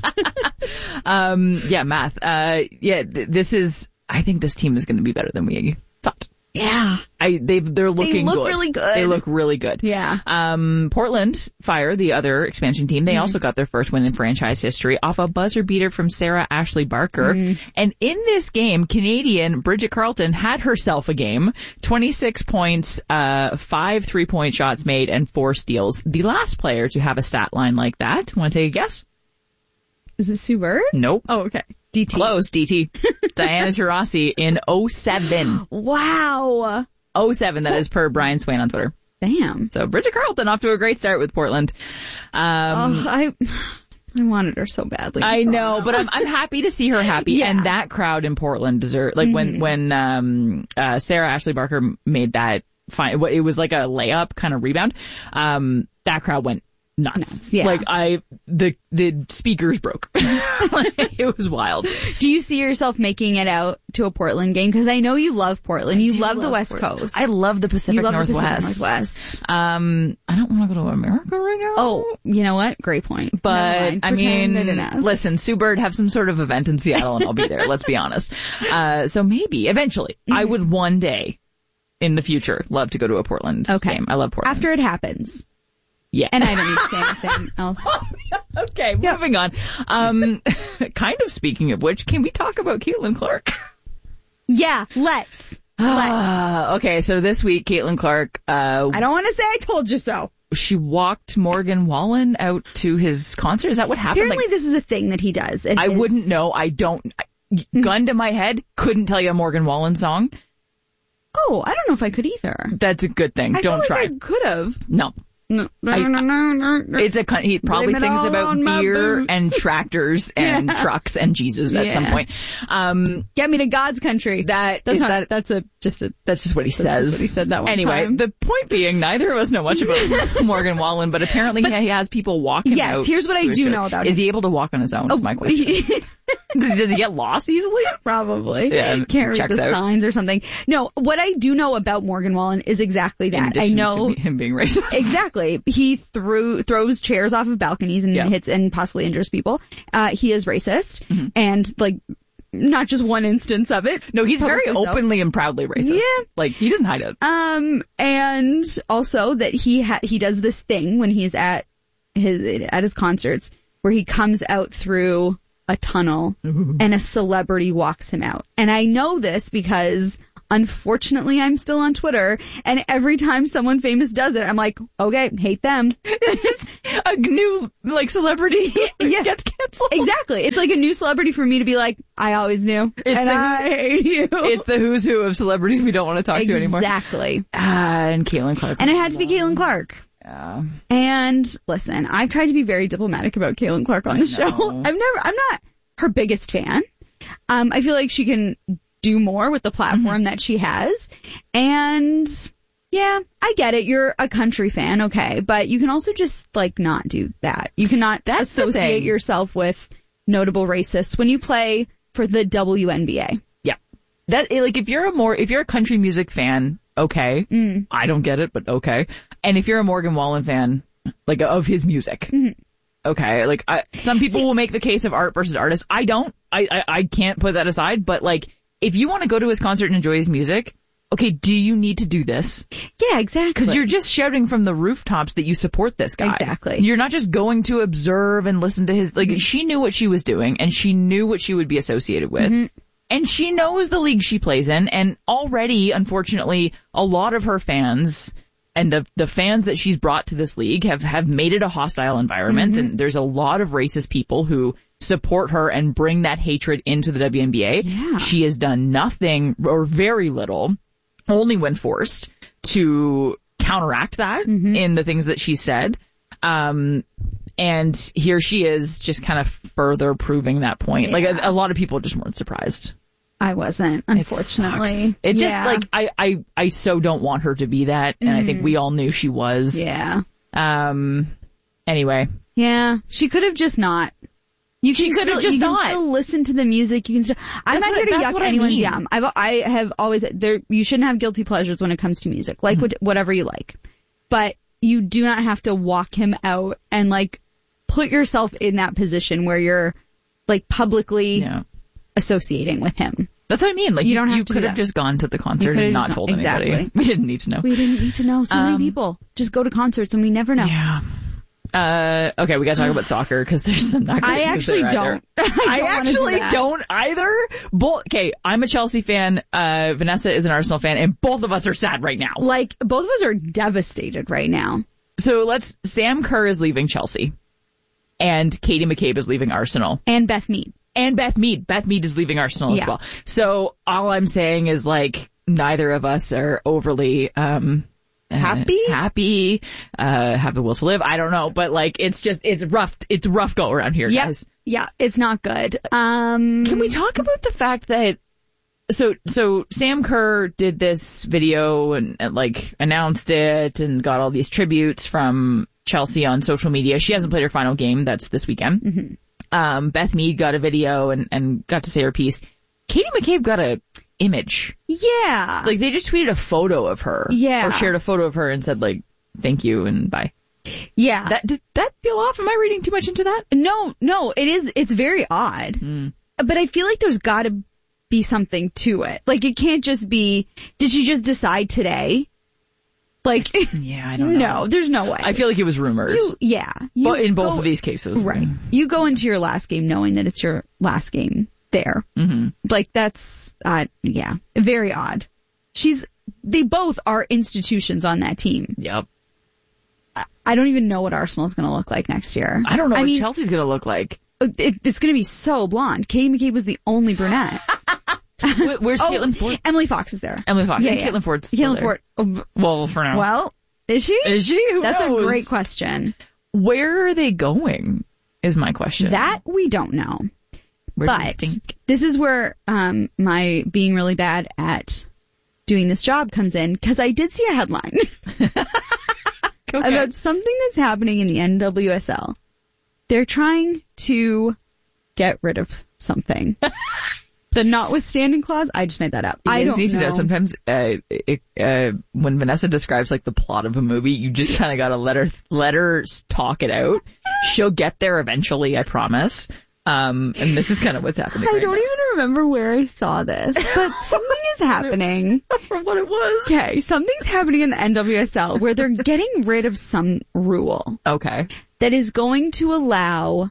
Speaker 2: um, yeah, math. Uh, yeah, th- this is. I think this team is going to be better than we thought.
Speaker 1: Yeah.
Speaker 2: I they've they're looking
Speaker 1: they look
Speaker 2: good.
Speaker 1: really good.
Speaker 2: They look really good.
Speaker 1: Yeah.
Speaker 2: Um, Portland Fire, the other expansion team, they mm-hmm. also got their first win in franchise history off a buzzer beater from Sarah Ashley Barker. Mm-hmm. And in this game, Canadian Bridget Carleton had herself a game. twenty-six points, uh, five three-point shots made, and four steals. The last player to have a stat line like that. Want to take a guess?
Speaker 1: Is it Sue Bird?
Speaker 2: Nope.
Speaker 1: Oh, okay. D T.
Speaker 2: Close, D T. Diana Taurasi in oh seven.
Speaker 1: Wow.
Speaker 2: oh seven, that is per Brian Swain on Twitter.
Speaker 1: Damn.
Speaker 2: So Bridget Carleton off to a great start with Portland. Um,
Speaker 1: oh, I I wanted her so badly.
Speaker 2: I know, but I'm I'm happy to see her happy.
Speaker 1: Yeah.
Speaker 2: And that crowd in Portland deserve, like
Speaker 1: mm-hmm.
Speaker 2: when, when, um, uh, Sarah Ashley Barker made that fine, it was like a layup kind of rebound. Um, that crowd went nuts.
Speaker 1: nuts yeah.
Speaker 2: Like I, the, the speakers broke. It was wild.
Speaker 1: Do you see yourself making it out to a Portland game? Because I know you love Portland.
Speaker 2: I
Speaker 1: you love,
Speaker 2: love
Speaker 1: the West
Speaker 2: Portland.
Speaker 1: Coast.
Speaker 2: I love the Pacific
Speaker 1: you love
Speaker 2: Northwest.
Speaker 1: The Pacific Northwest.
Speaker 2: Um, I don't want to go to America right now.
Speaker 1: Oh, you know what? Great point.
Speaker 2: But I mean, listen, Sue Bird, have some sort of event in Seattle and I'll be there. Let's be honest. Uh, so maybe eventually mm-hmm. I would one day in the future love to go to a Portland
Speaker 1: okay.
Speaker 2: game. I love Portland.
Speaker 1: After it happens.
Speaker 2: Yeah.
Speaker 1: And I don't need to say anything else.
Speaker 2: Okay, yep. Moving on. Um, kind of speaking of which, can we talk about Caitlin Clark?
Speaker 1: Yeah, let's.
Speaker 2: Uh, okay, so this week, Caitlin Clark, uh,
Speaker 1: I don't want to say I told you so.
Speaker 2: She walked Morgan Wallen out to his concert. Is that what happened?
Speaker 1: Apparently
Speaker 2: like,
Speaker 1: this is a thing that he does.
Speaker 2: I
Speaker 1: his...
Speaker 2: wouldn't know. I don't, gun to my head, couldn't tell you a Morgan Wallen song.
Speaker 1: Oh, I don't know if I could either.
Speaker 2: That's a good thing.
Speaker 1: I
Speaker 2: Don't
Speaker 1: feel
Speaker 2: try.
Speaker 1: like I could have.
Speaker 2: No.
Speaker 1: No, no,
Speaker 2: I,
Speaker 1: no, no, no, no.
Speaker 2: It's a he probably
Speaker 1: Blame it
Speaker 2: sings
Speaker 1: all
Speaker 2: about
Speaker 1: on my
Speaker 2: beer
Speaker 1: boots.
Speaker 2: and tractors and
Speaker 1: Yeah.
Speaker 2: trucks and Jesus at
Speaker 1: Yeah.
Speaker 2: some point. Um,
Speaker 1: Get me to God's country.
Speaker 2: that
Speaker 1: That's
Speaker 2: is
Speaker 1: not,
Speaker 2: that.
Speaker 1: that's a, just a,
Speaker 2: That's just what he
Speaker 1: that's
Speaker 2: says.
Speaker 1: just what he said that one
Speaker 2: anyway,
Speaker 1: time.
Speaker 2: the point being, neither of us know much about Morgan Wallen, but apparently
Speaker 1: But-
Speaker 2: he has people walking
Speaker 1: Yes,
Speaker 2: out.
Speaker 1: here's what I
Speaker 2: to his
Speaker 1: do
Speaker 2: show.
Speaker 1: know about
Speaker 2: Is
Speaker 1: him.
Speaker 2: he able to walk on his own? Is my question. does, does he get lost easily?
Speaker 1: Probably.
Speaker 2: Yeah,
Speaker 1: Can't read
Speaker 2: checks
Speaker 1: the
Speaker 2: out.
Speaker 1: signs or something. No, what I do know about Morgan Wallen is exactly
Speaker 2: In
Speaker 1: that. I
Speaker 2: addition
Speaker 1: know
Speaker 2: to him being racist.
Speaker 1: Exactly. He threw throws chairs off of balconies and
Speaker 2: Yeah.
Speaker 1: hits and possibly injures people. Uh, he is racist,
Speaker 2: Mm-hmm.
Speaker 1: and like not just one instance of it.
Speaker 2: No, he's very
Speaker 1: Publicly so.
Speaker 2: openly and proudly racist.
Speaker 1: Yeah.
Speaker 2: Like, he doesn't hide it.
Speaker 1: Um, and also that he ha- he does this thing when he's at his at his concerts where he comes out through a tunnel and a celebrity walks him out. And I know this because unfortunately I'm still on Twitter, and every time someone famous does it, I'm like, okay, hate them.
Speaker 2: It's just a new, like, celebrity
Speaker 1: Yeah.
Speaker 2: gets canceled.
Speaker 1: Exactly. It's like a new celebrity for me to be like, I always knew,
Speaker 2: It's
Speaker 1: and
Speaker 2: the-
Speaker 1: I hate you.
Speaker 2: It's the who's who of celebrities we don't want to talk to anymore.
Speaker 1: Exactly.
Speaker 2: Ah, and Caitlin Clark.
Speaker 1: And it had to be Caitlin Clark.
Speaker 2: Yeah.
Speaker 1: And listen, I've tried to be very diplomatic about Caitlin Clark on the show. I've never, I'm not her biggest fan. Um, I feel like she can do more with the platform
Speaker 2: Mm-hmm.
Speaker 1: that she has. And yeah, I get it. You're a country fan, okay, but you can also just like not do that. You cannot
Speaker 2: That's the
Speaker 1: associate
Speaker 2: thing.
Speaker 1: yourself with notable racists when you play for the W N B A.
Speaker 2: Yeah. That, like, if you're a more, if you're a country music fan, okay.
Speaker 1: Mm.
Speaker 2: I don't get it, but okay. And if you're a Morgan Wallen fan, like, of his music,
Speaker 1: Mm-hmm.
Speaker 2: okay. Like, I, some people will make the case of art versus artist. I don't. I, I, I can't put that aside, but like, if you want to go to his concert and enjoy his music, okay, do you need to do this?
Speaker 1: Yeah, exactly.
Speaker 2: Because you're just shouting from the rooftops that you support this guy.
Speaker 1: Exactly.
Speaker 2: You're not just going to observe and listen to his, like,
Speaker 1: Mm-hmm.
Speaker 2: she knew what she was doing and she knew what she would be associated with.
Speaker 1: Mm-hmm.
Speaker 2: And she knows the league she plays in, and already, unfortunately, a lot of her fans and the, the fans that she's brought to this league have, have made it a hostile environment,
Speaker 1: Mm-hmm.
Speaker 2: and there's a lot of racist people who support her and bring that hatred into the W N B A.
Speaker 1: Yeah.
Speaker 2: She has done nothing or very little, only when forced, to counteract that
Speaker 1: Mm-hmm.
Speaker 2: in the things that she said. Um, and here she is just kind of further proving that point. Like, a, a lot of people just weren't surprised.
Speaker 1: I wasn't, unfortunately.
Speaker 2: It, sucks. it just,
Speaker 1: Yeah.
Speaker 2: like, I, I, I so don't want her to be that, and I think we all knew she was.
Speaker 1: Yeah.
Speaker 2: Um, anyway.
Speaker 1: Yeah. She could have just not. You
Speaker 2: She
Speaker 1: can
Speaker 2: could have
Speaker 1: still-
Speaker 2: just
Speaker 1: you can
Speaker 2: not.
Speaker 1: still listen to the music. You can still. I'm
Speaker 2: That's
Speaker 1: not
Speaker 2: what-
Speaker 1: here to
Speaker 2: that's
Speaker 1: yuck
Speaker 2: what I
Speaker 1: anyone's
Speaker 2: mean.
Speaker 1: yum. I've I have always there. You shouldn't have guilty pleasures when it comes to music. Like
Speaker 2: Mm-hmm.
Speaker 1: what, whatever you like, but you do not have to walk him out and like put yourself in that position where you're like publicly
Speaker 2: Yeah.
Speaker 1: associating with him.
Speaker 2: That's what I mean. Like,
Speaker 1: You
Speaker 2: you,
Speaker 1: don't have
Speaker 2: you
Speaker 1: to
Speaker 2: could
Speaker 1: do
Speaker 2: have
Speaker 1: that.
Speaker 2: just gone to the
Speaker 1: You
Speaker 2: concert
Speaker 1: could
Speaker 2: and
Speaker 1: have
Speaker 2: not
Speaker 1: just
Speaker 2: told
Speaker 1: not-
Speaker 2: anybody.
Speaker 1: exactly.
Speaker 2: We didn't need to know.
Speaker 1: We didn't need to know. So many
Speaker 2: Um,
Speaker 1: people just go to concerts and we never know.
Speaker 2: Yeah. Uh, okay, we gotta talk about soccer because there's some not great
Speaker 1: I
Speaker 2: news there
Speaker 1: actually
Speaker 2: either.
Speaker 1: don't. I,
Speaker 2: I
Speaker 1: don't wanna do
Speaker 2: actually
Speaker 1: that.
Speaker 2: don't either. Bo- okay, I'm a Chelsea fan. Uh, Vanessa is an Arsenal fan, and both of us are sad right now.
Speaker 1: Like both of us are devastated right now.
Speaker 2: So let's. Sam Kerr is leaving Chelsea, and Katie McCabe is leaving Arsenal,
Speaker 1: And Beth Mead.
Speaker 2: and Beth Mead. Beth Mead is leaving Arsenal
Speaker 1: Yeah.
Speaker 2: as well. So all I'm saying is like neither of us are overly um. uh,
Speaker 1: Happy?
Speaker 2: happy, uh, have the will to live. I don't know, but like it's just it's rough. It's rough go around here,
Speaker 1: Yep.
Speaker 2: guys.
Speaker 1: Yeah, it's not good. Um,
Speaker 2: Can we talk about the fact that so so Sam Kerr did this video and, and like announced it and got all these tributes from Chelsea on social media. She hasn't played her final game. That's this weekend.
Speaker 1: Mm-hmm.
Speaker 2: Um, Beth Mead got a video and, and got to say her piece. Katie McCabe got a image.
Speaker 1: Yeah.
Speaker 2: Like they just tweeted a photo of her.
Speaker 1: Yeah.
Speaker 2: Or shared a photo of her and said like, thank you and bye.
Speaker 1: Yeah.
Speaker 2: That, did that feel off? Am I reading too much into that?
Speaker 1: No, no, it is, it's very odd.
Speaker 2: Mm.
Speaker 1: But I feel like there's gotta be something to it. Like it can't just be, did she just decide today? Like,
Speaker 2: Yeah, I don't know.
Speaker 1: no, there's no way.
Speaker 2: I feel like it was rumors.
Speaker 1: You, yeah. You
Speaker 2: But in both
Speaker 1: go-
Speaker 2: of these cases.
Speaker 1: Right. You go into your last game knowing that it's your last game there.
Speaker 2: Mm-hmm.
Speaker 1: Like that's, uh, yeah, very odd. She's, they both are institutions on that team.
Speaker 2: Yep.
Speaker 1: I, I don't even know what Arsenal's going to look like next year.
Speaker 2: I don't know
Speaker 1: I
Speaker 2: what
Speaker 1: mean,
Speaker 2: Chelsea's going to look like.
Speaker 1: It, it's going to be so blonde. Katie McCabe was the only brunette.
Speaker 2: Where's
Speaker 1: oh,
Speaker 2: Caitlin Ford?
Speaker 1: Emily Fox is there.
Speaker 2: Emily Fox.
Speaker 1: Yeah,
Speaker 2: and
Speaker 1: yeah.
Speaker 2: Caitlin Ford's
Speaker 1: Caitlin
Speaker 2: there.
Speaker 1: Ford. Oh,
Speaker 2: well, for now.
Speaker 1: Well, is she?
Speaker 2: Is she? Who
Speaker 1: That's
Speaker 2: knows?
Speaker 1: a great question.
Speaker 2: Where are they going is my question.
Speaker 1: That we don't know.
Speaker 2: Where
Speaker 1: but
Speaker 2: do you think?
Speaker 1: This is where um, my being really bad at doing this job comes in, because I did see a headline
Speaker 2: Okay.
Speaker 1: about something that's happening in the N W S L. They're trying to get rid of something. The notwithstanding clause, I just made that up.
Speaker 2: You
Speaker 1: I don't
Speaker 2: need to
Speaker 1: know.
Speaker 2: know sometimes uh, it, uh, when Vanessa describes like the plot of a movie, you just kind of gotta let her let her talk it out. She'll get there eventually, I promise. Um, and this is kind of what's happening.
Speaker 1: I
Speaker 2: right
Speaker 1: don't
Speaker 2: now.
Speaker 1: even remember where I saw this, but something is happening.
Speaker 2: From what it was.
Speaker 1: Okay, something's happening in the N W S L where they're getting rid of some rule.
Speaker 2: Okay.
Speaker 1: That is going to allow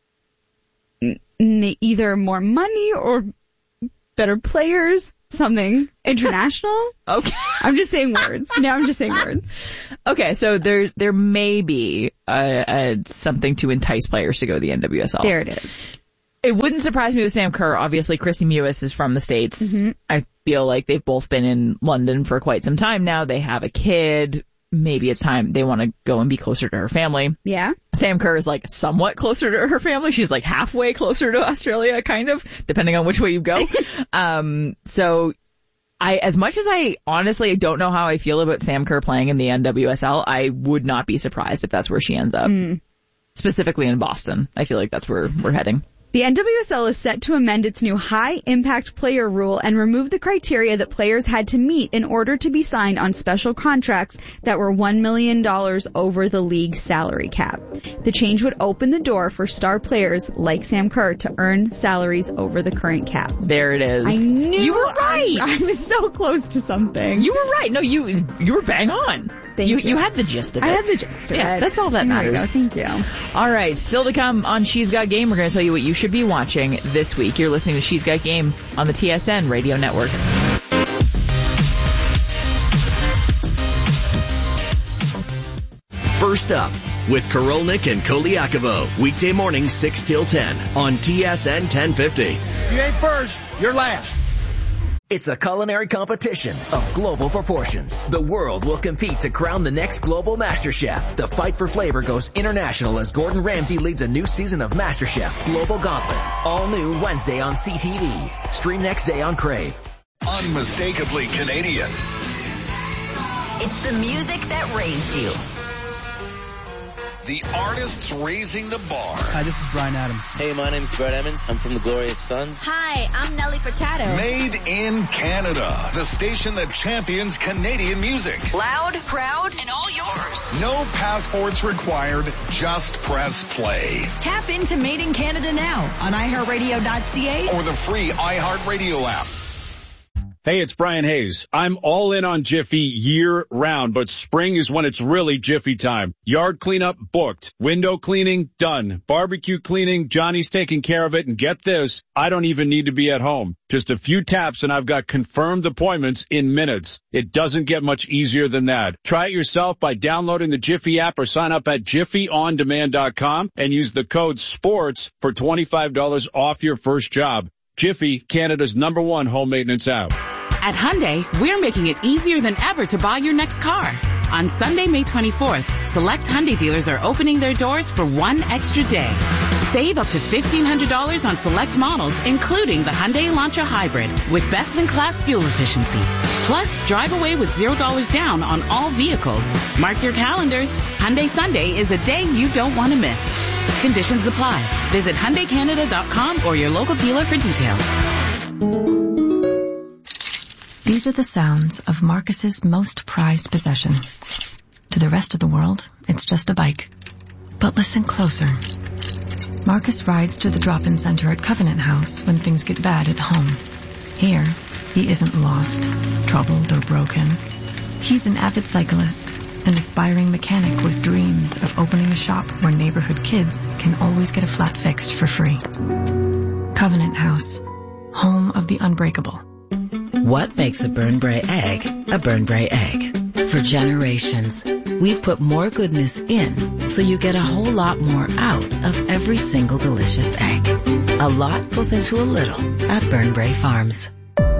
Speaker 1: n- n- either more money or better players, something international.
Speaker 2: Okay.
Speaker 1: I'm just saying words. Now I'm just saying words.
Speaker 2: Okay, so there there may be uh, uh, something to entice players to go to the N W S L.
Speaker 1: There it is.
Speaker 2: It wouldn't surprise me with Sam Kerr. Obviously, Chrissy Mewis is from the States.
Speaker 1: Mm-hmm.
Speaker 2: I feel like they've both been in London for quite some time now. They have a kid. Maybe it's time they want to go and be closer to her family.
Speaker 1: Yeah.
Speaker 2: Sam Kerr is like somewhat closer to her family. She's like halfway closer to Australia, kind of, depending on which way you go. um, so I, as much as I honestly don't know how I feel about Sam Kerr playing in the N W S L, I would not be surprised if that's where she ends up.
Speaker 1: Mm.
Speaker 2: Specifically in Boston. I feel like that's where we're heading.
Speaker 1: The N W S L is set to amend its new high-impact player rule and remove the criteria that players had to meet in order to be signed on special contracts that were one million dollars over the league's salary cap. The change would open the door for star players like Sam Kerr to earn salaries over the current cap.
Speaker 2: There it is.
Speaker 1: I knew
Speaker 2: you were right.
Speaker 1: I, I was so close to something.
Speaker 2: You were right. No, you you were bang on.
Speaker 1: Thank
Speaker 2: you.
Speaker 1: you.
Speaker 2: You had the gist of it.
Speaker 1: I had the gist of
Speaker 2: yeah,
Speaker 1: it.
Speaker 2: That's all that
Speaker 1: There
Speaker 2: matters.
Speaker 1: you go. Thank you.
Speaker 2: All right, still to come on She's Got Game. We're going to tell you what you should be watching this week. You're listening to She's Got Game on the T S N Radio Network.
Speaker 4: First up with Korolnik and Koliakovo. Weekday morning six till ten on T S N ten fifty.
Speaker 21: You ain't first, you're last.
Speaker 5: It's a culinary competition of global proportions. The world will compete to crown the next global MasterChef. The fight for flavor goes international as Gordon Ramsay leads a new season of MasterChef Global Gauntlet. All new Wednesday on C T V. Stream next day on Crave.
Speaker 19: Unmistakably Canadian.
Speaker 11: It's the music that raised you.
Speaker 19: The artists raising the bar.
Speaker 22: Hi, this is Bryan Adams.
Speaker 23: Hey, my name's Brett Emmons. I'm from the Glorious Sons.
Speaker 11: Hi, I'm Nelly Furtado.
Speaker 19: Made in Canada. The station that champions Canadian music.
Speaker 11: Loud, proud, and all yours.
Speaker 19: No passports required. Just press play.
Speaker 11: Tap into Made in Canada now on i heart radio dot c a
Speaker 19: Or the free iHeartRadio app.
Speaker 24: Hey, it's Brian Hayes. I'm all in on Jiffy year round, but spring is when it's really Jiffy time. Yard cleanup booked. Window cleaning done. Barbecue cleaning, Johnny's taking care of it. And get this, I don't even need to be at home. Just a few taps and I've got confirmed appointments in minutes. It doesn't get much easier than that. Try it yourself by downloading the Jiffy app or sign up at jiffy on demand dot com and use the code SPORTS for twenty-five dollars off your first job. Jiffy, Canada's number one home maintenance app.
Speaker 18: At Hyundai, we're making it easier than ever to buy your next car. On Sunday, May twenty-fourth, select Hyundai dealers are opening their doors for one extra day. Save up to fifteen hundred dollars on select models, including the Hyundai Elantra Hybrid, with best-in-class fuel efficiency. Plus, drive away with zero dollars down on all vehicles. Mark your calendars. Hyundai Sunday is a day you don't want to miss. Conditions apply. Visit Hyundai Canada dot com or your local dealer for details.
Speaker 25: These are the sounds of Marcus's most prized possession. To the rest of the world, it's just a bike. But listen closer. Marcus rides to the drop-in center at Covenant House when things get bad at home. Here, he isn't lost, troubled, or broken. He's an avid cyclist, an aspiring mechanic with dreams of opening a shop where neighborhood kids can always get a flat fixed for free. Covenant House, home of the unbreakable.
Speaker 26: What makes a Burnbrae egg a Burnbrae egg? For generations, we've put more goodness in so you get a whole lot more out of every single delicious egg. A lot goes into a little at Burnbrae Farms.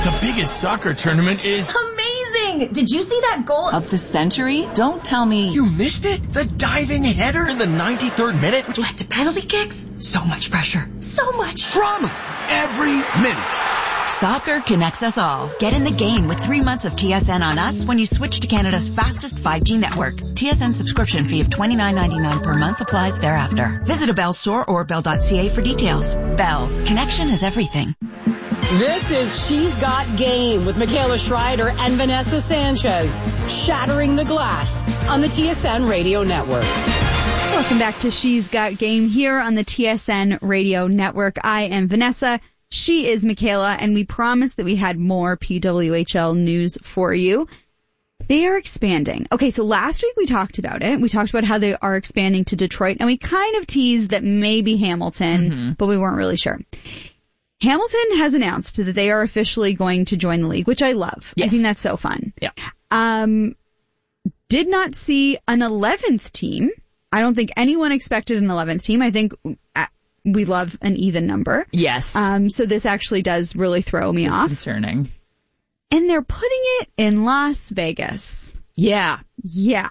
Speaker 10: The biggest soccer tournament is...
Speaker 11: Amazing! Did you see that goal of the century? Don't tell me...
Speaker 10: You missed it? The diving header in the ninety-third minute?
Speaker 11: Which led to penalty kicks? So much pressure. So much
Speaker 10: drama. Every minute.
Speaker 12: Soccer connects us all. Get in the game with three months of T S N on us when you switch to Canada's fastest five G network. T S N subscription fee of twenty-nine ninety-nine per month applies thereafter. Visit a Bell store or bell dot c a for details. Bell. Connection is everything.
Speaker 20: This is She's Got Game with Michaela Schreider and Vanessa Sanchez. Shattering the glass on the T S N Radio Network.
Speaker 1: Welcome back to She's Got Game here on the T S N Radio Network. I am Vanessa. She is Michaela, and we promised that we had more P W H L news for you. They are expanding. Okay, so last week we talked about it. We talked about how they are expanding to Detroit, and we kind of teased that maybe Hamilton, mm-hmm. but we weren't really sure. Hamilton has announced that they are officially going to join the league, which I love. Yes. I think that's so fun.
Speaker 2: Yeah.
Speaker 1: Um, did not see an eleventh team. I don't think anyone expected an eleventh team. I think we love an even number.
Speaker 2: Yes.
Speaker 1: Um, so this actually does really throw me
Speaker 2: it's
Speaker 1: off.
Speaker 2: Concerning.
Speaker 1: And they're putting it in Las Vegas.
Speaker 2: Yeah.
Speaker 1: Yeah.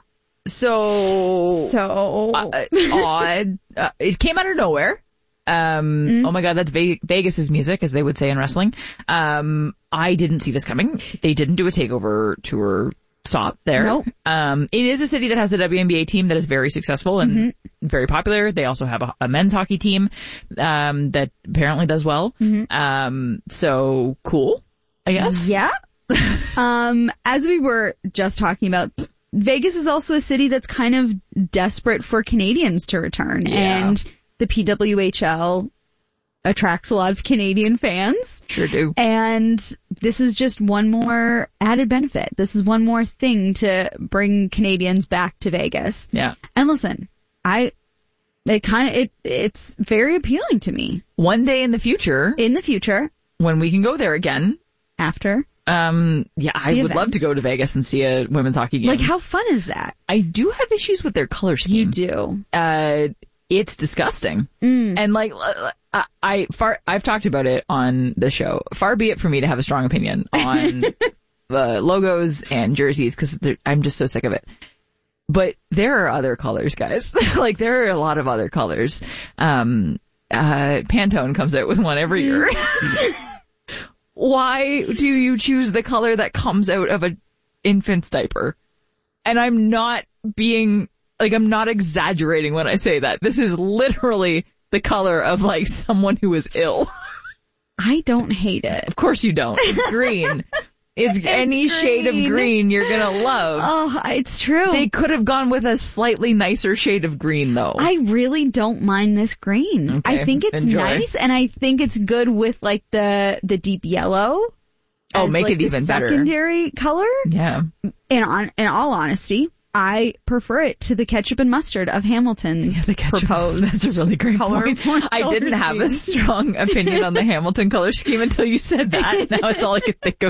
Speaker 2: So.
Speaker 1: So.
Speaker 2: Uh, odd. Uh, it came out of nowhere. Um, mm. Oh my God, that's Ve- Vegas's music, as they would say in wrestling. Um, I didn't see this coming. They didn't do a takeover tour stop there.
Speaker 1: Nope.
Speaker 2: Um, it is a city that has a W N B A team that is very successful and mm-hmm. very popular. They also have a, a men's hockey team, um, that apparently does well.
Speaker 1: Mm-hmm.
Speaker 2: Um, so cool, I guess.
Speaker 1: Yeah. um, as we were just talking about, Vegas is also a city that's kind of desperate for Canadians to return.
Speaker 2: Yeah.
Speaker 1: And the P W H L attracts a lot of Canadian fans.
Speaker 2: Sure do.
Speaker 1: And this is just one more added benefit. This is one more thing to bring Canadians back to Vegas.
Speaker 2: Yeah.
Speaker 1: And listen, I, it kind of, it, it's very appealing to me.
Speaker 2: One day in the future.
Speaker 1: In the future.
Speaker 2: When we can go there again.
Speaker 1: After.
Speaker 2: Um, yeah, I would event. love to go to Vegas and see a women's hockey game.
Speaker 1: Like, how fun is that?
Speaker 2: I do have issues with their color scheme.
Speaker 1: You do.
Speaker 2: Uh, it's disgusting.
Speaker 1: Mm.
Speaker 2: And like, I, I far, I've talked about it on the show. Far be it for me to have a strong opinion on the logos and jerseys, because I'm just so sick of it. But there are other colors, guys. Like, there are a lot of other colors. Um, uh, Pantone comes out with one every year. Why do you choose the color that comes out of an infant's diaper? And I'm not being, like, I'm not exaggerating when I say that. This is literally the color of, like, someone who is ill.
Speaker 1: I don't hate it.
Speaker 2: Of course you don't. It's green. It's, it's any green. Shade of green you're gonna love.
Speaker 1: Oh, it's true.
Speaker 2: They could have gone with a slightly nicer shade of green, though.
Speaker 1: I really don't mind this green.
Speaker 2: Okay,
Speaker 1: I think it's
Speaker 2: enjoy.
Speaker 1: nice, and I think it's good with, like, the the deep yellow.
Speaker 2: Oh,
Speaker 1: as,
Speaker 2: make
Speaker 1: like,
Speaker 2: it even
Speaker 1: the
Speaker 2: better.
Speaker 1: Secondary color.
Speaker 2: Yeah.
Speaker 1: In on, in all honesty, I prefer it to the ketchup and mustard of Hamilton's
Speaker 2: yeah, the ketchup,
Speaker 1: proposed.
Speaker 2: That's a really great
Speaker 1: color
Speaker 2: point. I didn't scheme. have a strong opinion on the Hamilton color scheme until you said that. Now it's all I could think of.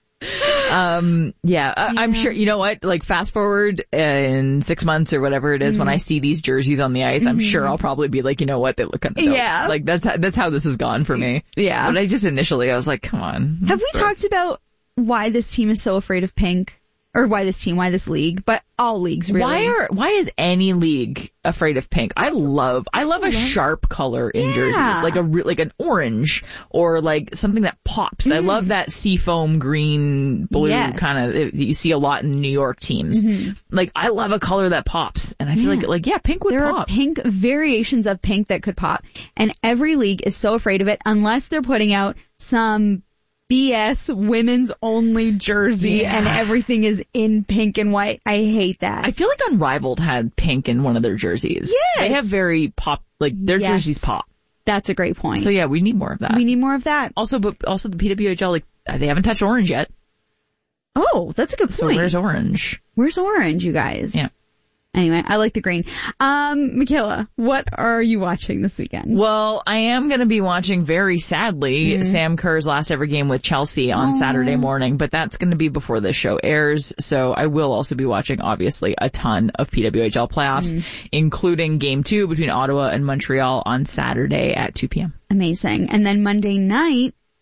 Speaker 2: Um, yeah, I,
Speaker 1: yeah,
Speaker 2: I'm sure, you know what, like, fast forward in six months or whatever it is, mm-hmm. when I see these jerseys on the ice, I'm mm-hmm. sure I'll probably be like, you know what, they look kind of dope.
Speaker 1: Yeah.
Speaker 2: Like, that's how, that's how this has gone for me.
Speaker 1: Yeah.
Speaker 2: But I just initially, I was like, come on.
Speaker 1: Have we
Speaker 2: gross.
Speaker 1: talked about why this team is so afraid of pink? Or why this team, why this league, but all leagues really.
Speaker 2: Why are, why is any league afraid of pink? I love, I love a sharp color in
Speaker 1: yeah.
Speaker 2: jerseys, like a, like an orange or like something that pops. Mm. I love that seafoam green, blue
Speaker 1: yes.
Speaker 2: kind of, that you see a lot in New York teams.
Speaker 1: Mm-hmm.
Speaker 2: Like, I love a color that pops, and I feel yeah. like, like, yeah, pink would
Speaker 1: there
Speaker 2: pop.
Speaker 1: There are pink variations of pink that could pop, and every league is so afraid of it unless they're putting out some B S women's only jersey
Speaker 2: yeah.
Speaker 1: and everything is in pink and white. I hate that.
Speaker 2: I feel like Unrivaled had pink in one of their jerseys.
Speaker 1: Yes.
Speaker 2: They have very pop, like, their
Speaker 1: yes.
Speaker 2: jerseys pop.
Speaker 1: That's a great point.
Speaker 2: So yeah, we need more of that.
Speaker 1: We need more of that.
Speaker 2: Also, but also the P W H L, like, they haven't touched orange yet.
Speaker 1: Oh, that's a good point.
Speaker 2: So where's orange?
Speaker 1: Where's orange, you guys?
Speaker 2: Yeah.
Speaker 1: Anyway, I like the green. Um, Michaela, what are you watching this weekend?
Speaker 2: Well, I am going to be watching, very sadly, mm. Sam Kerr's last ever game with Chelsea on
Speaker 1: oh.
Speaker 2: Saturday morning, but that's going to be before this show airs. So I will also be watching, obviously, a ton of P W H L playoffs, mm. including game two between Ottawa and Montreal on Saturday at two p.m.
Speaker 1: Amazing. And then Monday night,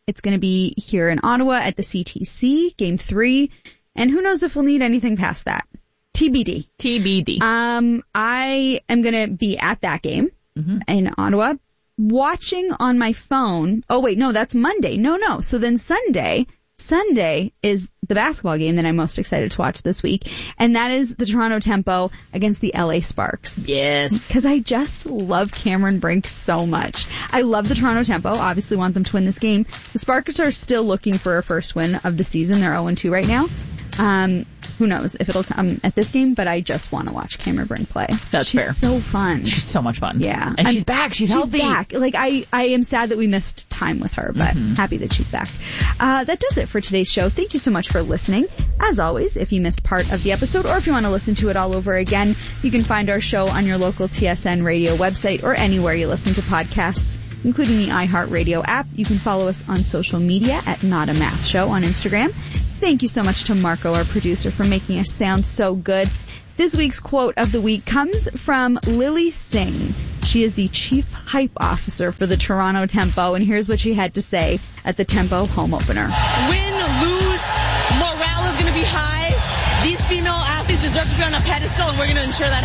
Speaker 1: It's going to be here in Ottawa at the C T C, game three. And who knows if we'll need anything past that. T B D.
Speaker 2: T B D.
Speaker 1: Um, I am going to be at that game mm-hmm. in Ottawa, watching on my phone. Oh, wait, no, that's Monday. No, no. So then Sunday, Sunday is the basketball game that I'm most excited to watch this week. And that is the Toronto Tempo against the L A Sparks.
Speaker 2: Yes.
Speaker 1: Because I just love Cameron Brink so much. I love the Toronto Tempo. Obviously want them to win this game. The Sparks are still looking for a first win of the season. They're oh and two right now. Um, who knows if it'll come at this game, but I just want to watch Cameron Brink play.
Speaker 2: That's
Speaker 1: she's
Speaker 2: fair.
Speaker 1: so fun.
Speaker 2: She's so much fun.
Speaker 1: Yeah.
Speaker 2: And
Speaker 1: I'm,
Speaker 2: she's back. She's,
Speaker 1: she's
Speaker 2: healthy.
Speaker 1: back. Like, I, I am sad that we missed time with her, but mm-hmm. happy that she's back. Uh, that does it for today's show. Thank you so much for listening. As always, if you missed part of the episode or if you want to listen to it all over again, you can find our show on your local T S N radio website or anywhere you listen to podcasts, including the iHeartRadio app. You can follow us on social media at Not a Math Show on Instagram. Thank you so much to Marco, our producer, for making us sound so good. This week's quote of the week comes from Lily Singh. She is the Chief Hype Officer for the Toronto Tempo, and here's what she had to say at the Tempo home opener.
Speaker 3: Win, lose, morale is going to be high. These female athletes deserve to be on a pedestal, and we're going to ensure that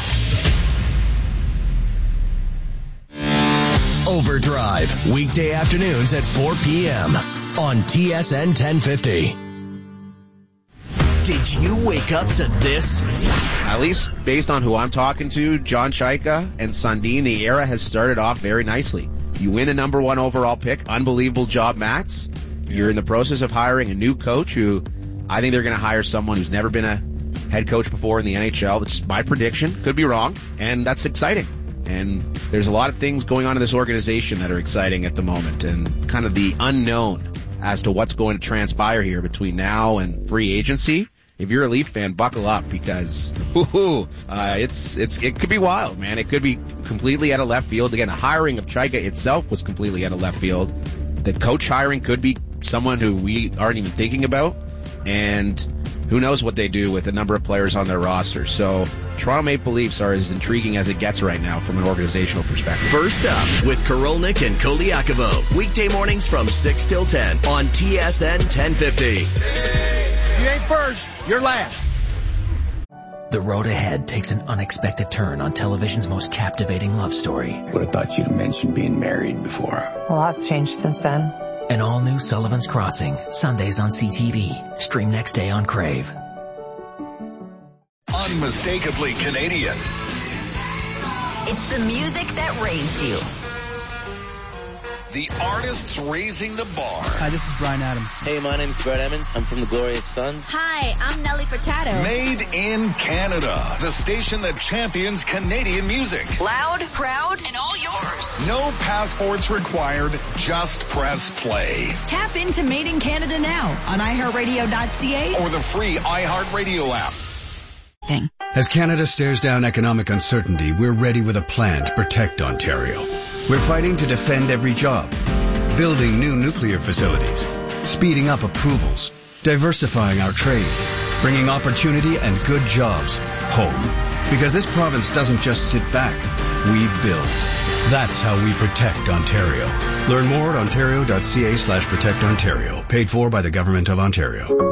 Speaker 3: happens.
Speaker 4: Overdrive, weekday afternoons at four p.m. on T S N ten fifty. Did you wake up to this?
Speaker 6: At least based on who I'm talking to, John Chaika and Sundin, the era has started off very nicely. You win the number one overall pick. Unbelievable job, Mats. You're in the process of hiring a new coach who I think they're going to hire someone who's never been a head coach before in the N H L. That's my prediction. Could be wrong. And that's exciting. And there's a lot of things going on in this organization that are exciting at the moment, and kind of the unknown as to what's going to transpire here between now and free agency. If you're a Leaf fan, buckle up, because whoo, uh, it's it's it could be wild, man. It could be completely out of left field. Again, the hiring of Chaika itself was completely out of left field. The coach hiring could be someone who we aren't even thinking about, and who knows what they do with a number of players on their roster. So Toronto Maple Leafs are as intriguing as it gets right now from an organizational perspective.
Speaker 4: First up with Korolnik and Koliakovo. Weekday mornings from six till ten on T S N ten fifty.
Speaker 21: You ain't first, you're last.
Speaker 5: The road ahead takes an unexpected turn on television's most captivating love story.
Speaker 7: Would have thought you'd have mentioned being married before.
Speaker 8: A lot's changed since then.
Speaker 5: An all-new Sullivan's Crossing, Sundays on C T V. Stream next day on Crave.
Speaker 19: Unmistakably Canadian.
Speaker 11: It's the music that raised you.
Speaker 19: The artists raising the bar.
Speaker 9: Hi, this is Bryan Adams.
Speaker 23: Hey, my name's Brett Emmons. I'm from the Glorious Sons.
Speaker 11: Hi, I'm Nelly Furtado.
Speaker 19: Made in Canada. The station that champions Canadian music.
Speaker 11: Loud, proud, and all yours.
Speaker 19: No passports required. Just press play.
Speaker 12: Tap into Made in Canada now on i heart radio dot c a
Speaker 19: or the free iHeartRadio app.
Speaker 12: Thing.
Speaker 22: As Canada stares down economic uncertainty, we're ready with a plan to protect Ontario. We're fighting to defend every job, building new nuclear facilities, speeding up approvals, diversifying our trade, bringing opportunity and good jobs home. Because this province doesn't just sit back, we build. That's how we protect Ontario. Learn more at ontario dot c a slash protect Ontario. Paid for by the Government of Ontario.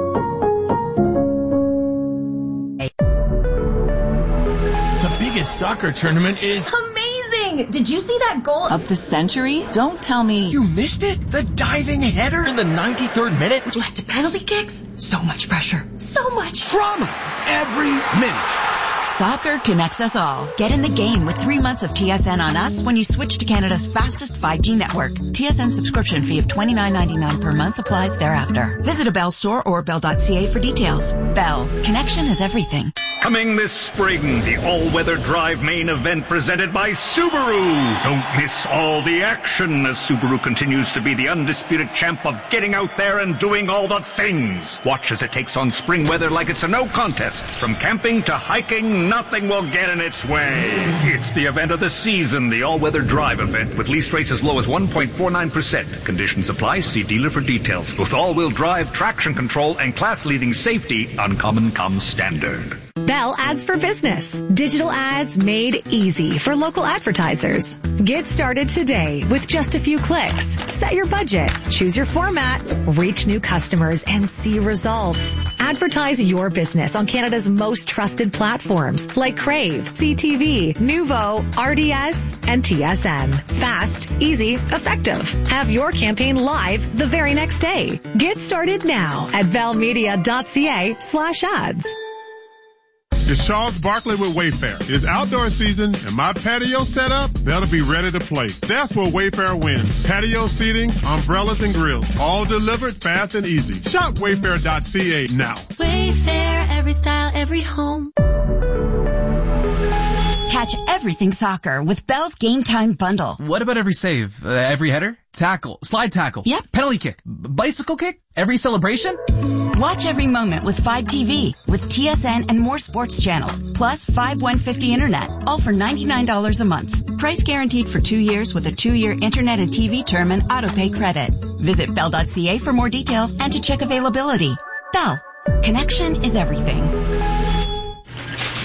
Speaker 10: Biggest soccer tournament is
Speaker 11: amazing. Did you see that goal
Speaker 20: of the century? Don't tell me
Speaker 10: you missed it. The diving header in the ninety-third minute,
Speaker 11: which led to penalty kicks. So much pressure, so much
Speaker 10: drama every minute.
Speaker 12: Soccer connects us all. Get in the game with three months of T S N on us when you switch to Canada's fastest five G network. T S N subscription fee of twenty-nine ninety-nine per month applies thereafter. Visit a Bell store or bell dot c a for details. Bell. Connection is everything.
Speaker 15: Coming this spring, the all-weather drive main event presented by Subaru. Don't miss all the action as Subaru continues to be the undisputed champ of getting out there and doing all the things. Watch as it takes on spring weather like it's a no contest. From camping to hiking, nothing will get in its way. It's the event of the season, the all-weather drive event, with lease rates as low as one point four nine percent. Conditions apply. See dealer for details. With all-wheel drive, traction control, and class-leading safety, Uncommon comes standard.
Speaker 9: Bell Ads for Business. Digital ads made easy for local advertisers. Get started today with just a few clicks. Set your budget, choose your format, reach new customers, and see results. Advertise your business on Canada's most trusted platforms like Crave, C T V, Nuvo, R D S, and T S N. Fast, easy, effective. Have your campaign live the very next day. Get started now at bellmedia.ca slash ads.
Speaker 13: It's Charles Barkley with Wayfair. It's outdoor season and my patio set up better be ready to play. That's where Wayfair wins. Patio seating, umbrellas and grills, all delivered fast and easy. Shop wayfair dot c a now.
Speaker 14: Wayfair, every style, every home.
Speaker 12: Catch everything soccer with Bell's Game Time Bundle.
Speaker 16: What about every save? Uh, every header? Tackle? Slide tackle?
Speaker 12: Yep.
Speaker 16: Penalty kick? B- bicycle kick? Every celebration?
Speaker 12: Watch every moment with five T V, with T S N and more sports channels, plus five one fifty internet, all for ninety-nine dollars a month. Price guaranteed for two years with a two-year internet and T V term and autopay credit. Visit bell dot c a for more details and to check availability. Bell. Connection is everything.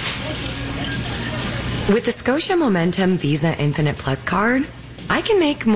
Speaker 17: With the Scotia Momentum Visa Infinite Plus card, I can make more